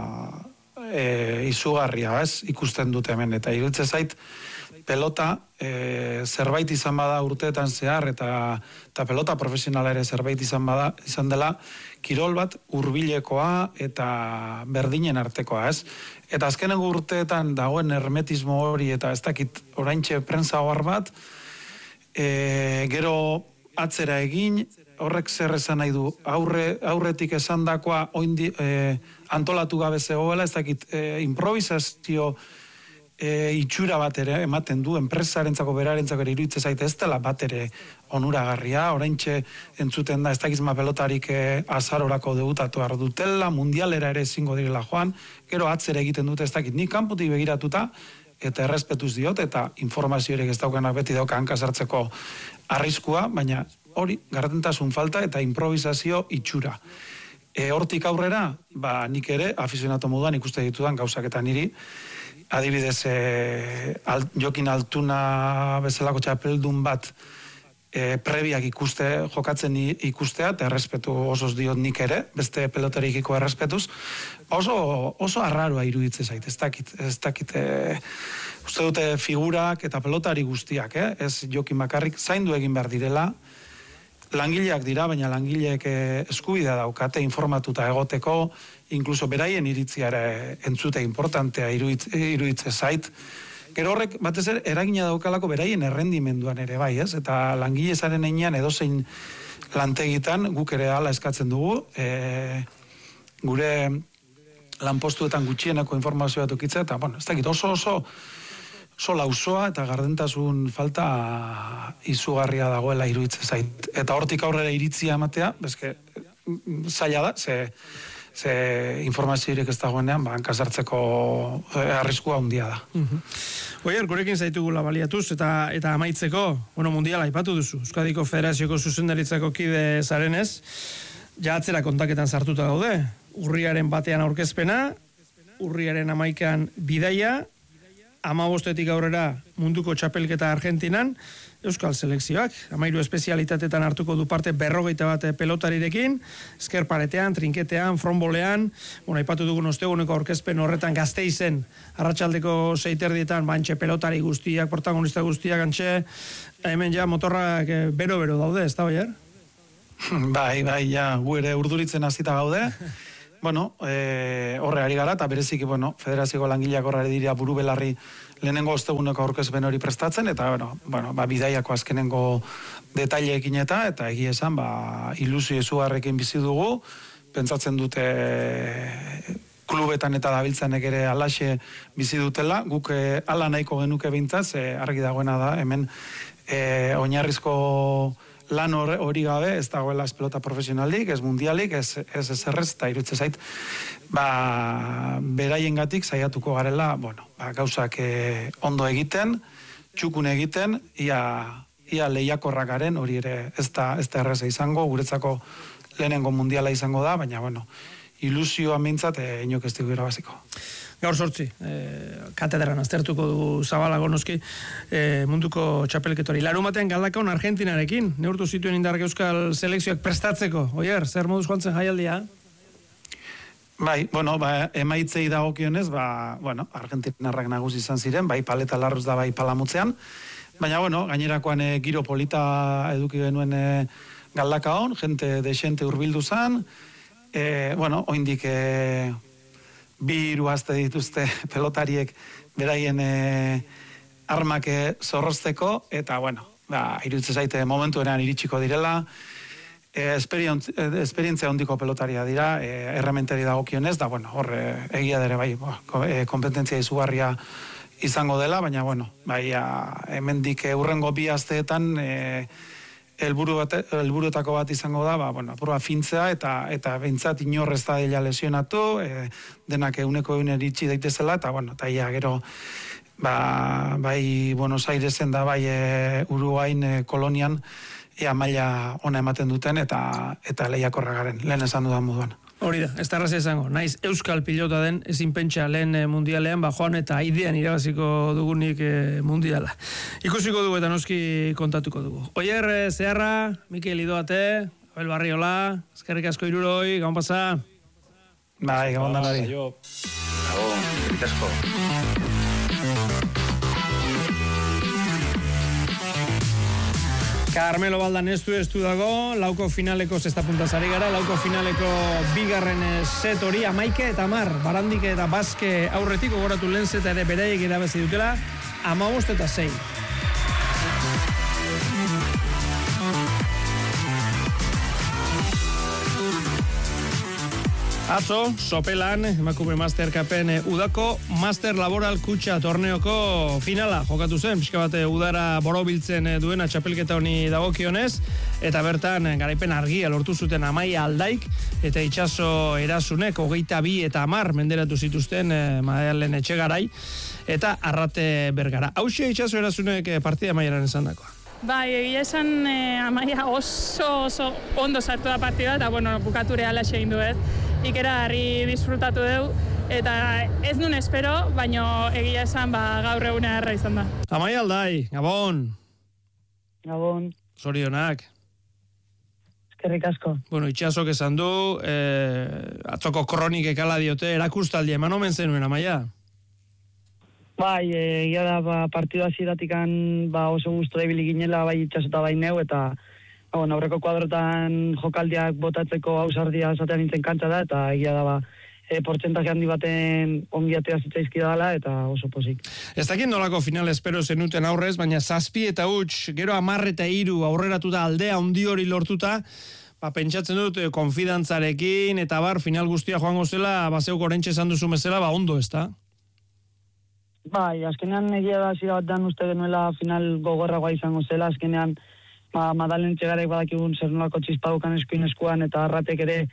e, izugarria, ez? Ikusten dute hemen, eta irutze zait, pelota e, zerbait izan bada urteetan zehar, eta, eta pelota profesionala ere zerbait izan bada, izan dela, kirol bat hurbilekoa eta berdinen artekoa, ez? Eta azkeneko urteetan dagoen hermetismo hori, eta ez dakit oraintxe prentsa ohar bat, e, gero atzera egin, horrek zer esan nahi du, aurre, aurretik esandakoa oindi, e, antolatu gabe zegoela, ez dakit e, improvisazio E, itxura bat ere ematen du, enpresarentzako berarentzako ere iruditzen zaite ez dela bat ere onuragarria, oraintxe entzuten da ez dakizma pelotarik e, azarorako debutatu behar dutela, mundialera ere ezingo direla joan, gero atzera egiten dute ez dakit, nik kanpotik begiratuta, eta errespetuz diot, eta informaziorik ez daukanak beti dauka hankasartzeko arriskua, baina hori gardentasun falta eta improvisazio itxura. E, hortik aurrera, ba, nik ere, afizionato moduan ikuste ditudan gauzak eta niri, adibidez, e, al, Jokin Altuna bezalako txapeldun bat e, prebiak ikuste, jokatzen ikustea, eta errespetu osoz diot nik ere, beste pelotarikiko errespetuz, oso, oso arraroa iruditze zait, ez dakit, ez dakit, e, uste dute figurak eta pelotari guztiak, eh? Ez Jokin bakarrik, zaindu egin behar direla, langileak dira, baina langileek eskubidea daukate informatuta egoteko, inkluso beraien iritziara entzute importantea iruditze zait. Gero horrek, batez ere, eragina daukalako beraien errendimenduan ere bai, ez? Eta langile zaren einean edozein lantegitan guk ere hala eskatzen dugu, e, gure lanpostuetan gutxieneko informazioa tukitza, eta, bueno, ez dakit, oso oso oso lausoa eta gardentasun falta izugarria dagoela iruditze zait. Eta hortik aurrera iritzia ematea, bezke, zaila da, ze, ze informaziorik ez dagoenean, ba, hankasartzeko arriskua handia da. Uh-huh. Oier, gurekin zaitugula baliatuz, eta eta amaitzeko, bueno, mundiala aipatu duzu, Euskadiko Federazioko zuzendaritzako kide zarenez, ja atzera kontaketan sartuta gaude, urriaren batean aurkezpena, urriaren hamaikan bidaia, hamabostetik aurrera munduko txapelketa Argentinan, Euskal selekzioak, hamairu espezialitatetan hartuko du parte berrogeita bat pelotarirekin, eskerparetean, trinketean, fronbolean, bueno, aipatu dugun osteguneko aurkezpen horretan Gasteizen, arratsaldeko seiterdietan, bantxe pelotari guztiak, protagonista guztiak, antxe, hemen ja motorrak bero-bero daude, ez da, Oier? Bai, bai, ja, gu ere urduritzen hasita gaude. Bueno, e, horre ari gara, eta bereziki, bueno, federazioko langileak horre dira buru belarri lehenengo osteguneko aurkezpen hori prestatzen, eta, bueno, bueno ba, bidaiako azkenengo detaileekin eta, eta egia esan, ba, ilusio izugarrekin bizi dugu, pentsatzen dute klubetan eta dabiltzanek ere alaxe bizi dutela, guk e, ala nahiko genuke bintzaz, e, argi dagoena da, hemen e, oinarrizko lan hori gabe, ez dagoela ez pelota profesionalik, ez mundialik, ez ez errez, eta irutze zait, ba, beraien gatik saiatuko garela, bueno, ba, gauzak eh, ondo egiten, txukun egiten, ia, ia lehiakorrak garen, hori ere ez da, ez da erreza izango, guretzako lehenengo mundiala izango da, baina, bueno, ilusioa mintzat, eh, inok ez dugu irabaziko. Gaur sortzi, eh, katedran aztertuko du Zabalago noski eh, munduko txapelketori. Larumatean galdakaon Argentinarekin, neurtu zituen indarrak Euskal selekzioak prestatzeko. Oier, zer moduz joan zen jaialdia? Bai, bueno, ba, emaitzei dagokionez, ba, bueno, Argentinarrak nagusi izan ziren, bai paleta larruz da bai palamutzean, baina, bueno, gainerakoan e, giro polita eduki genuen e, galdakaon, jente desente hurbildu zan, e, bueno, oindik e, bi hiru aste dituzte pelotariek beraien e, armak zorrozteko, eta, bueno, ba, irutze zaite momentueran iritsiko direla, e, esperientzia hondiko pelotaria dira, e, errementari dagokionez, da, bueno, hor, e, egia dere, bai, e, kompetentzia izugarria izango dela, baina, bueno, bai, hemendik urrengo bi asteetan, e, helburu bat, helburuetako bat izango da, ba, bueno, proba fintzea eta eta behintzat inor ez da dela lesionatu, e, denak euneko eun eritsi daitezela, eta, bueno, eta ia gero, ba, bai Buenos Airesen da, bai e, Uruguain e, kolonian, ea maila ona ematen duten, eta eta lehiakorra garen, lehen esan dudan moduan. Hori da, ez da erraza izango. Naiz Euskal pilota den, ezin pentsa lehen e, mundialean, ba joan eta idean irabaziko dugunik e, mundiala. Ikusiko dugu eta noski kontatuko dugu. Oier, e, Zeharra, Mikel Idoate, Abel Barriola, eskerrik asko iruroi, gaun pasa. Bai, gaun da nari. Gabon, eskerrik asko. Carmelo Baldan estu estu dago, lauko finaleko zesta puntazari gara, lauko finaleko bigarren set hori, amaike eta amar, barandik eta baske aurretik, ogoratu lehen zeta ere beraiek irabazi dutela, amabost eta sei. Atzo, sopelan, emakume Master Cupen udako Master Laboral Kutxa torneoko finala jokatu zen, pixka bat udara borobiltzen duena txapelketa honi dagokionez, eta bertan garaipen argia lortu zuten Amaia Aldaik, eta itxaso erasunek, hogeita bi eta amar menderatu zituzten eh, Madalen Etxegarai, eta Arrate Bergara. Hauxe itxaso erasunek partida Amaiaren esan dakoa. Bai, egia esan eh, Amaia oso, oso ondo sartu da partida, eta bueno, bukature alaxe egin du ez. Ikera harri disfrutatu dugu, eta ez nun espero, baino egia esan ba, gaur egune harra izan da. Amaia Aldai, Gabon. Gabon. Zorionak. Eskerrik asko. Bueno, itxasok esan du, eh, atzoko kronikek ala diote, erakustaldi eman omen zenuen, Amaia? Bai, egia da, ba, partidu hasieratik-an ba, oso guztu da ibili ginela, bai itxasota bai neu, eta bueno, aurreko kuadrotan jokaldiak botatzeko ausardia esatean nintzen kantza da, eta egia da, ba, e, portzentaje handi baten ongiatea zitzaizki dala, eta oso pozik. Ez dakit nolako final espero zenuten aurrez, baina zazpi eta huts, gero amar eta hiru aurreratu da aldea handi hori lortuta, ba, pentsatzen dut konfidantzarekin, eta bar, final guztia joango zela, ba, zeuk orentxe esan duzu bezala, ba, ondo, ez da? Bai, azkenean egia da zira bat dan uste genuela final gogorragoa izango zela, azkenean ba, Madalen Etxegarek badakigun zer nolako txispadukan eskuin eskuan, eta Arratek ere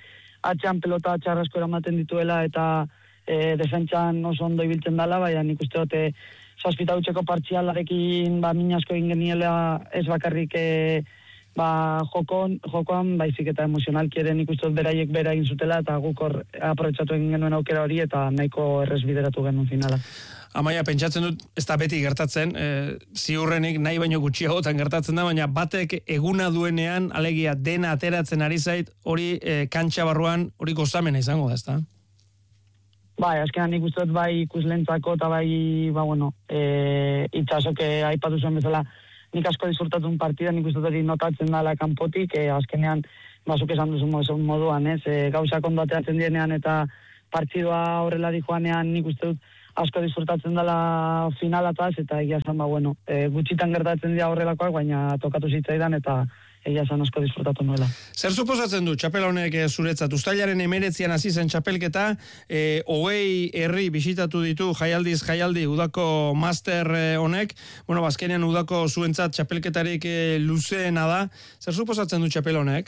atxean pelota txarrasko eramaten dituela eta e, defentsan oso ondo ibiltzen dela, baina nik uste dute zazpita utxeko partzialarekin ba, minasko egin geniela ez bakarrik e, ba, jokon, jokoan, baizik eta emozionalki ere nik uste dut beraiek bera egin zutela eta guk hor aprobetxatu egin genuen aukera hori eta nahiko errez bideratu genuen finala. Amaia, pentsatzen dut, ez da beti gertatzen, e, ziurrenik nahi baino gutxiagotan gertatzen da, baina batek eguna duenean, alegia dena ateratzen ari zait, hori e, kantxa barruan, hori gozamena izango da, ez da? Bai, azkenan nik uste dut bai ikuslentzako eta bai, ba, bueno, e, itxasoke aipatu zuen bezala, nik asko disfrutatun partida, nik uste dut hori notatzen dala kanpotik, e, azkenean, basuk esan duzu moduan, ez, e, gauzak ondo ateratzen dienean eta partidua horrela di joanean, nik uste dut asko disfrutatzen dela finalataz, eta egia zan, ba, bueno, e, gutxitan gertatzen dira horrelakoak, baina tokatu zitzaidan, eta egia zan asko disfrutatu nuela. Zer suposatzen du txapel honek zuretzat? Uztailaren emeretzian hasi zen txapelketa, e, hogei herri bisitatu ditu jaialdiz jaialdi udako master honek, bueno, bazkenean udako zuentzat txapelketarik e, luzeena da. Zer suposatzen du txapel honek?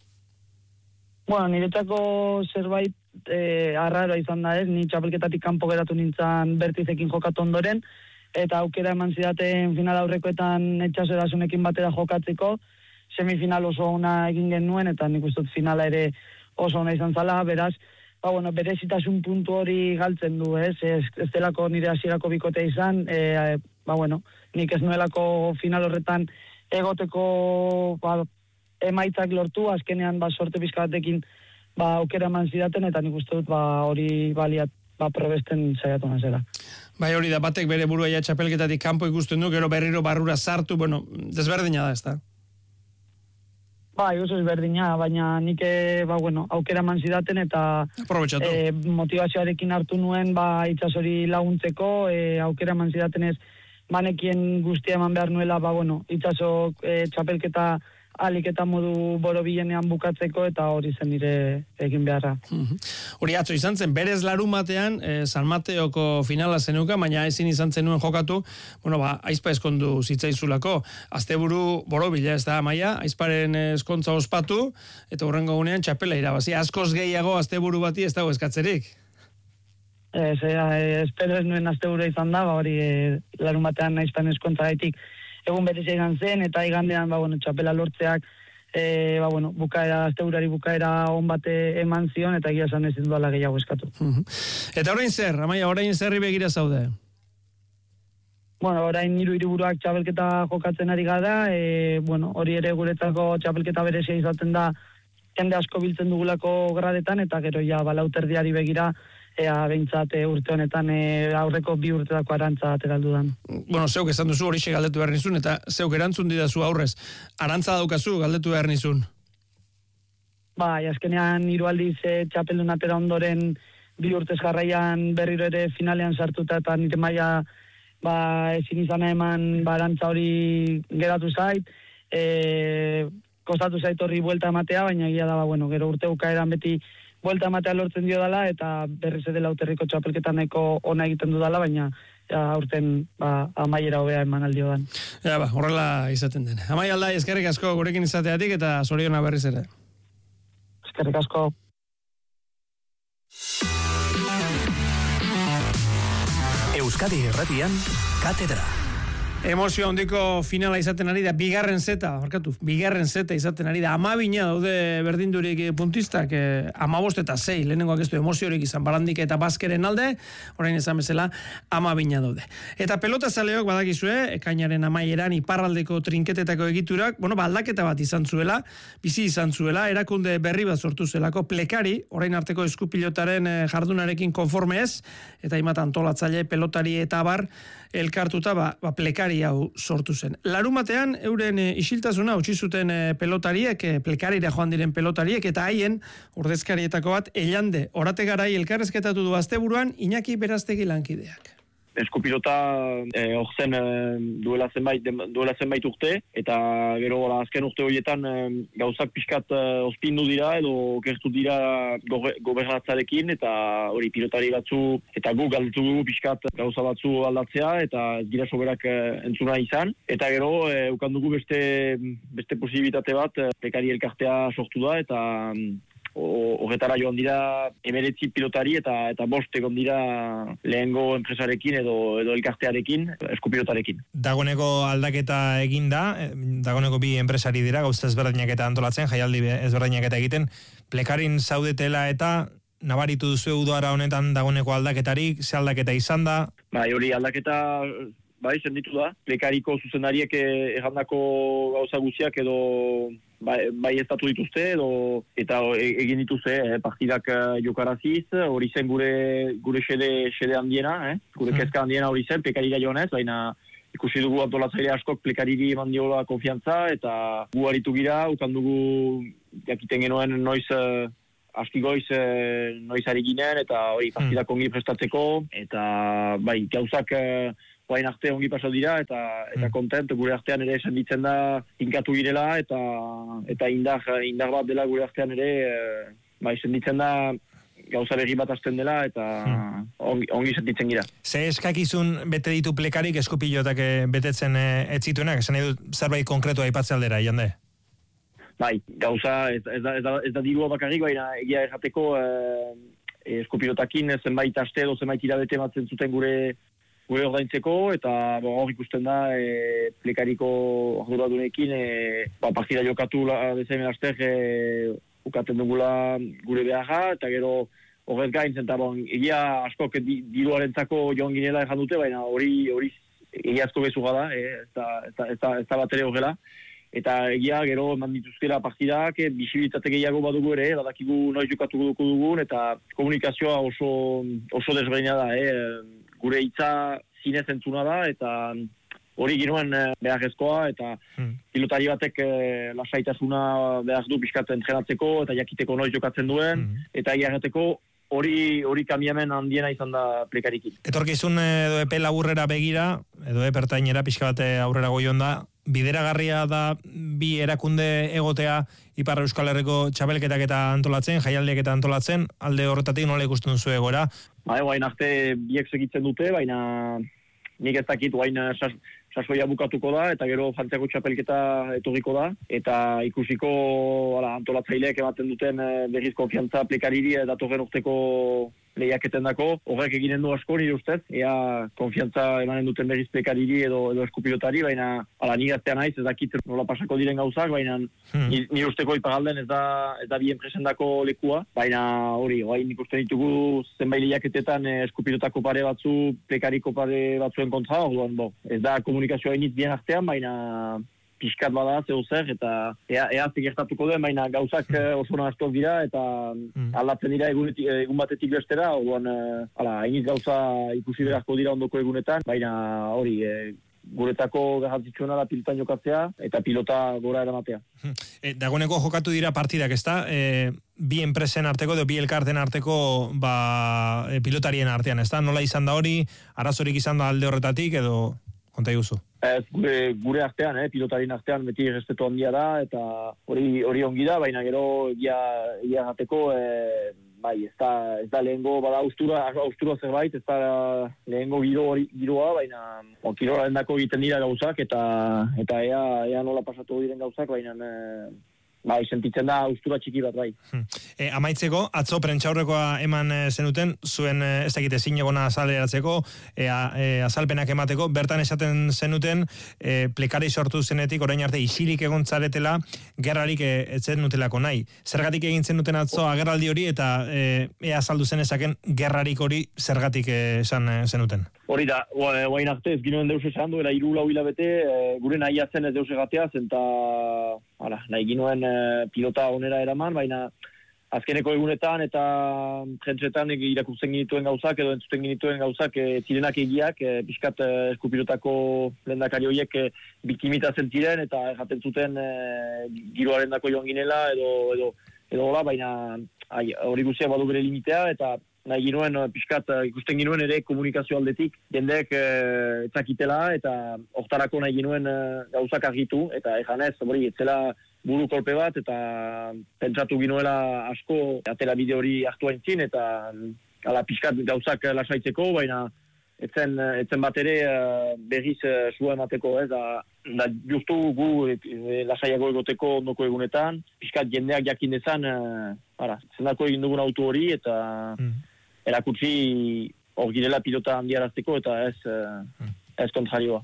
Bueno, niretzako zerbait e, arraro izan da ez, ni txapelketatik kanpo geratu nintzen Bertizekin jokatu ondoren, eta aukera eman zidaten final aurrekoetan etxaso erasunekin batera jokatzeko, semifinal oso ona egin genuen, eta nik uste dut finala ere oso ona izan zala, beraz, ba, bueno, berezitasun puntu hori galtzen du, ez, ez, ez delako nire hasierako bikotea izan, e, ba, bueno, nik ez nuelako final horretan egoteko, ba, emaitzak lortu, azkenean, ba, sorte pizka batekin, ba, aukera eman zidaten, eta nik uste dut, ba, hori baliat, ba, probesten saiatu nazela. Bai, hori da, batek bere burua ja txapelketatik kanpo ikusten du, gero berriro barrura sartu, bueno, desberdina da, ez da? Bai, oso ezberdina, baina nik, ba, bueno, aukera eman zidaten, eta e, motivazioarekin hartu nuen, ba, itxasori laguntzeko, e, aukera eman zidaten ez, manekien guztia eman behar nuela, ba, bueno, itxaso e, txapelketa alik eta modu borobilenean bukatzeko, eta hori zen nire egin beharra. Hori atzo izan zen, berez larun batean, eh, San Mateoko finala zenuka, baina ezin izan zenuen jokatu, bueno, ba, aizpa eskondu zitzaizulako, asteburu borobila, ez da, Amaia, aizparen eskontza ospatu, eta hurrengo gunean txapela irabazi, askoz gehiago asteburu bati ez dago eskatzerik. Ez, e, espero ez nuen asteburu izan da, ba, hori e, larun batean aizpan eskontza gaitik, egun berezia izan zen, eta igandean, ba, bueno, txapela lortzeak, e, ba, bueno, bukaera, asteurari bukaera on bate eman zion, eta egia esan ezin duela gehiago eskatu. Eta orain zer, Amaia, orain zerri begira zaude? Bueno, orain hiru hiriburuak txapelketa jokatzen ari gara, e, bueno, hori ere guretzako txapelketa berezia izaten da, jende asko biltzen dugulako gradetan, eta gero ja, balauterdiari begira, ea behintzat e, urte honetan e, aurreko bi urtetako arantza ateraldu dan. Bueno, zeuk esan duzu horixe galdetu behar nizun, eta zeuk erantzun didazu aurrez. Arantza daukazu galdetu behar nizun. Bai, azkenean hiru aldiz e, txapeldun atera ondoren bi urtez jarraian berriro ere finalean sartuta, eta nire maila ba, ezin izan eman ba, arantza hori geratu zait, e, kostatu zait horri buelta ematea, baina egia da, ba, bueno, gero urte bukaeran beti buelta ematea lortzen dio dela, eta berriz edela uterriko txapelketan nahiko ona egiten du dela, baina ja, aurten ba, amaiera hobea eman aldio dan. Ja, ba, horrela izaten den. Amaia Aldai, eskerrik asko gurekin izateatik, eta zoriona berriz ere. Eskerrik asko. Euskadi Irratian, Katedra. Emozio handiko finala izaten ari da, bigarren zeta, barkatu, bigarren zeta izaten ari da, amabina daude berdindurik puntistak, eh, amabost eta sei, lehenengoak ez du emoziorik izan, Barandik eta Baskeren alde, orain esan bezala, amabina daude. Eta pelota zaleok badakizue, ekainaren amaieran iparraldeko trinketetako egiturak, bueno, ba, aldaketa bat izan zuela, bizi izan zuela, erakunde berri bat sortu zelako, Plekari, orain arteko eskupilotaren jardunarekin konforme ez, eta hainbat antolatzaile, pelotari eta bar, elkartuta, ba, ba Plekari hau sortu zen. Larumatean, euren e, isiltasuna utzi zuten e, pelotariek, e, Plekarira joan diren pelotariek, eta haien, ordezkarietako bat, Elande, orate garai elkarrezketatu du asteburuan, Iñaki Beraztegi lankideak. Eskupilota eh, orzen eh, duela zenbait duela zenbait urte, eta gero la, azken urte horietan eh, gauzak pixkat eh, ospindu dira edo gertu dira gobe, gobernatzarekin, eta hori pilotari batzu eta gu galdetu dugu pixkat gauza batzu aldatzea, eta ez dira soberak eh, entzuna izan, eta gero eh, ukan dugu beste, beste posibilitate bat, eh, Plekari elkartea sortu da, eta horretara joan dira emeretzi pilotari eta eta bost egon dira lehengo enpresarekin edo edo elkartearekin, eskupilotarekin. Dagoneko aldaketa egin da, dagoneko bi enpresari dira, gauza ezberdinak eta antolatzen, jaialdi ezberdinak eta egiten, plekarin zaudetela eta nabaritu duzu udara honetan dagoneko aldaketarik, ze aldaketa izan da? Bai, hori aldaketa bai, senditu da. Plekariko zuzendariek errandako gauza guztiak edo bai, bai estatu dituzte edo eta egin dituzte eh, partidak uh, jokaraziz, hori zen gure gure xede, xede handiena, eh? Gure kezka handiena hori zen, plekarira joanez, baina ikusi dugu antolatzaile askok plekariri eman diola konfiantza eta gu aritu gira, ukan dugu jakiten genuen noiz uh, aski goiz eh, noiz ari ginen eta hori partidak ongi prestatzeko eta bai, gauzak eh, guain arte ongi pasau dira eta eta kontent gure artean ere senditzen da inkatu girela eta eta indar indar bat dela gure artean ere eh, bai senditzen da gauza berri bat hasten dela eta hmm. ongi, ongi sentitzen gira. Ze eskakizun bete ditu plekarik eskupilotak betetzen ez zituenak, esan nahi dut zerbait konkretua aipatze aldera, jende? Bai, gauza ez, ez, da, ez, da, ez da dirua bakarrik, baina egia errateko eh, eskupilotakin zenbait aste edo zenbait irabete ematen zuten gure gure ordaintzeko, eta hor ikusten da e, plekariko arduradunekin e, ba, partida jokatu bezain aster e, ukaten dugula gure beharra, eta gero horrez gain zen, eta bon, egia askok diruarentzako joan ginela ejan dute, baina hori hori egiazko bezuga da, e, ez da, ez da, ez da bat ere horrela. Eta egia gero eman dituzkela partidak, e, bisibilitate gehiago badugu ere, badakigu noiz jokatu dugu dugun, eta komunikazioa oso, oso desberdina da, e, gure hitza zinez entzuna da, eta hori ginoen e, beharrezkoa, eta hmm. pilotari batek e, lasaitasuna behar du pixkat entrenatzeko, eta jakiteko noiz jokatzen duen, hmm. eta egiarreteko hori hori kamiamen handiena izan da plekarikin. Etorkizun edo epe laburrera begira, edo epertainera pixka bate aurrera goion da, bideragarria da bi erakunde egotea Ipar Euskal Herriko txapelketak eta antolatzen, jaialdiak eta antolatzen, alde horretatik nola ikusten duzu egora? Bai, guain arte biek segitzen dute, baina nik ez dakit guain sas, sasoia bukatuko da, eta gero Frantziako txapelketa etorriko da, eta ikusiko ala, antolatzaileek ematen duten berriz konfiantza plekariri datorren urteko lehiaketen dako, horrek eginen du asko nire ustez, ea konfiantza emanen duten berriz plekariri edo, edo eskupilotari, baina ala, nire aztean naiz, ez dakit nola pasako diren gauzak, baina hmm. nire usteko ipagalden ez da, ez da bi enpresendako lekua, baina hori, guain ikusten ditugu zenbait lehiaketetan eskupilotako pare batzu, plekariko pare batzuen kontra, orduan, bo, ez da komunikazioa iniz bien artean, baina pixkat bada, zeu zer, eta ea, ea zigertatuko den, baina gauzak oso nahaztuak dira, eta mm. aldatzen dira egun, egun batetik bestera, orduan, ala, iniz gauza ikusi beharko dira ondoko egunetan, baina hori, e, guretako garrantzitsuena da pilotan jokatzea, eta pilota gora eramatea. E, dagoeneko jokatu dira partidak, ezta? E, bi enpresen arteko, edo bi elkarten arteko ba, e, pilotarien artean, ezta? Nola izan da hori, arazorik izan da alde horretatik, edo konta iguzu? Ez, gure, gure artean, eh, pilotarien artean beti respetu handia da, eta hori hori ongi da, baina gero egia gateko, eh, bai, ez da, ez da lehengo, bada austura, austura zerbait, ez da lehengo giro hori, giroa, baina bon, kirolaren dako egiten dira gauzak, eta eta ea, ea nola pasatu diren gauzak, baina eh, bai, sentitzen da austura txiki bat, bai. Hmm. E, amaitzeko, atzo prentxaurrekoa eman e, zenuten, zuen e, ez dakite zin egona azaleratzeko, e, a, e, azalpenak emateko, bertan esaten zenuten, e, plekari sortu zenetik, orain arte isilik egon zaretela, gerrarik e, ez zenutelako nahi. Zergatik egin zenuten atzo agerraldi hori, eta e, ea azaldu zenezaken gerrarik hori zergatik e, esan e, zenuten? Hori da, guain arte ez ginoen deus esan duela iru lau hilabete, e, gure nahi atzen ez deus egateaz, eta hala, nahi ginoen e, pilota onera eraman, baina azkeneko egunetan eta jentzetan irakurtzen ginituen gauzak edo entzuten ginituen gauzak e, zirenak egiak, e, pixkat e, eskupilotako lehendakari horiek e, biktimitazen ziren eta jaten zuten e, giroaren dako joan ginela edo edo edo hola, baina ai, hori guztia badu bere limitea eta nahi ginoen pixkat ikusten ginoen ere komunikazio aldetik jendeek e, etzakitela eta hortarako nahi ginoen e, gauzak argitu eta ejanez, hori, etzela buru kolpe bat eta pentsatu ginoela asko atera bide hori hartu haintzin eta ala pixkat gauzak lasaitzeko, baina etzen, etzen bat ere berriz sua emateko, ez da, da justu gu e, lasaiago egoteko ondoko egunetan, pixkat jendeak jakin dezan ara, zendako egin dugun auto hori, eta mm. erakutsi hor girela pilota handiarazteko, eta ez, mm. ez kontrarioa.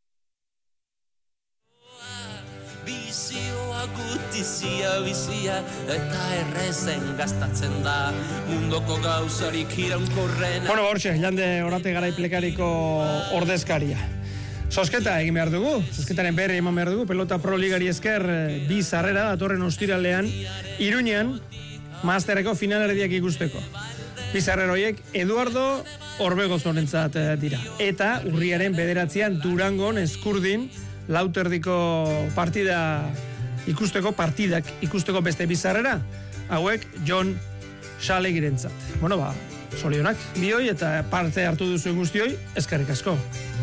Bizioa gutizia bizia eta errezen gastatzen da mundoko gauzarik iraunkorrena. Bueno, bortxe, jande orate garaipekariko ordezkaria. Sosketa egin behar dugu, sosketaren berri eman behar dugu, pelota pro ligari esker bi sarrera datorren ostiralean, Iruñean, masterreko finalerdiak ikusteko. Bi sarrera horiek Eduardo Orbegozorentzat dira. Eta urriaren bederatzean Durangon Eskurdin lauterdiko partida ikusteko, partidak ikusteko beste bizarrera, hauek Jon Xalegirentzat. Bueno, ba, zorionak bioi eta parte hartu duzuen guztioi, eskerrik asko.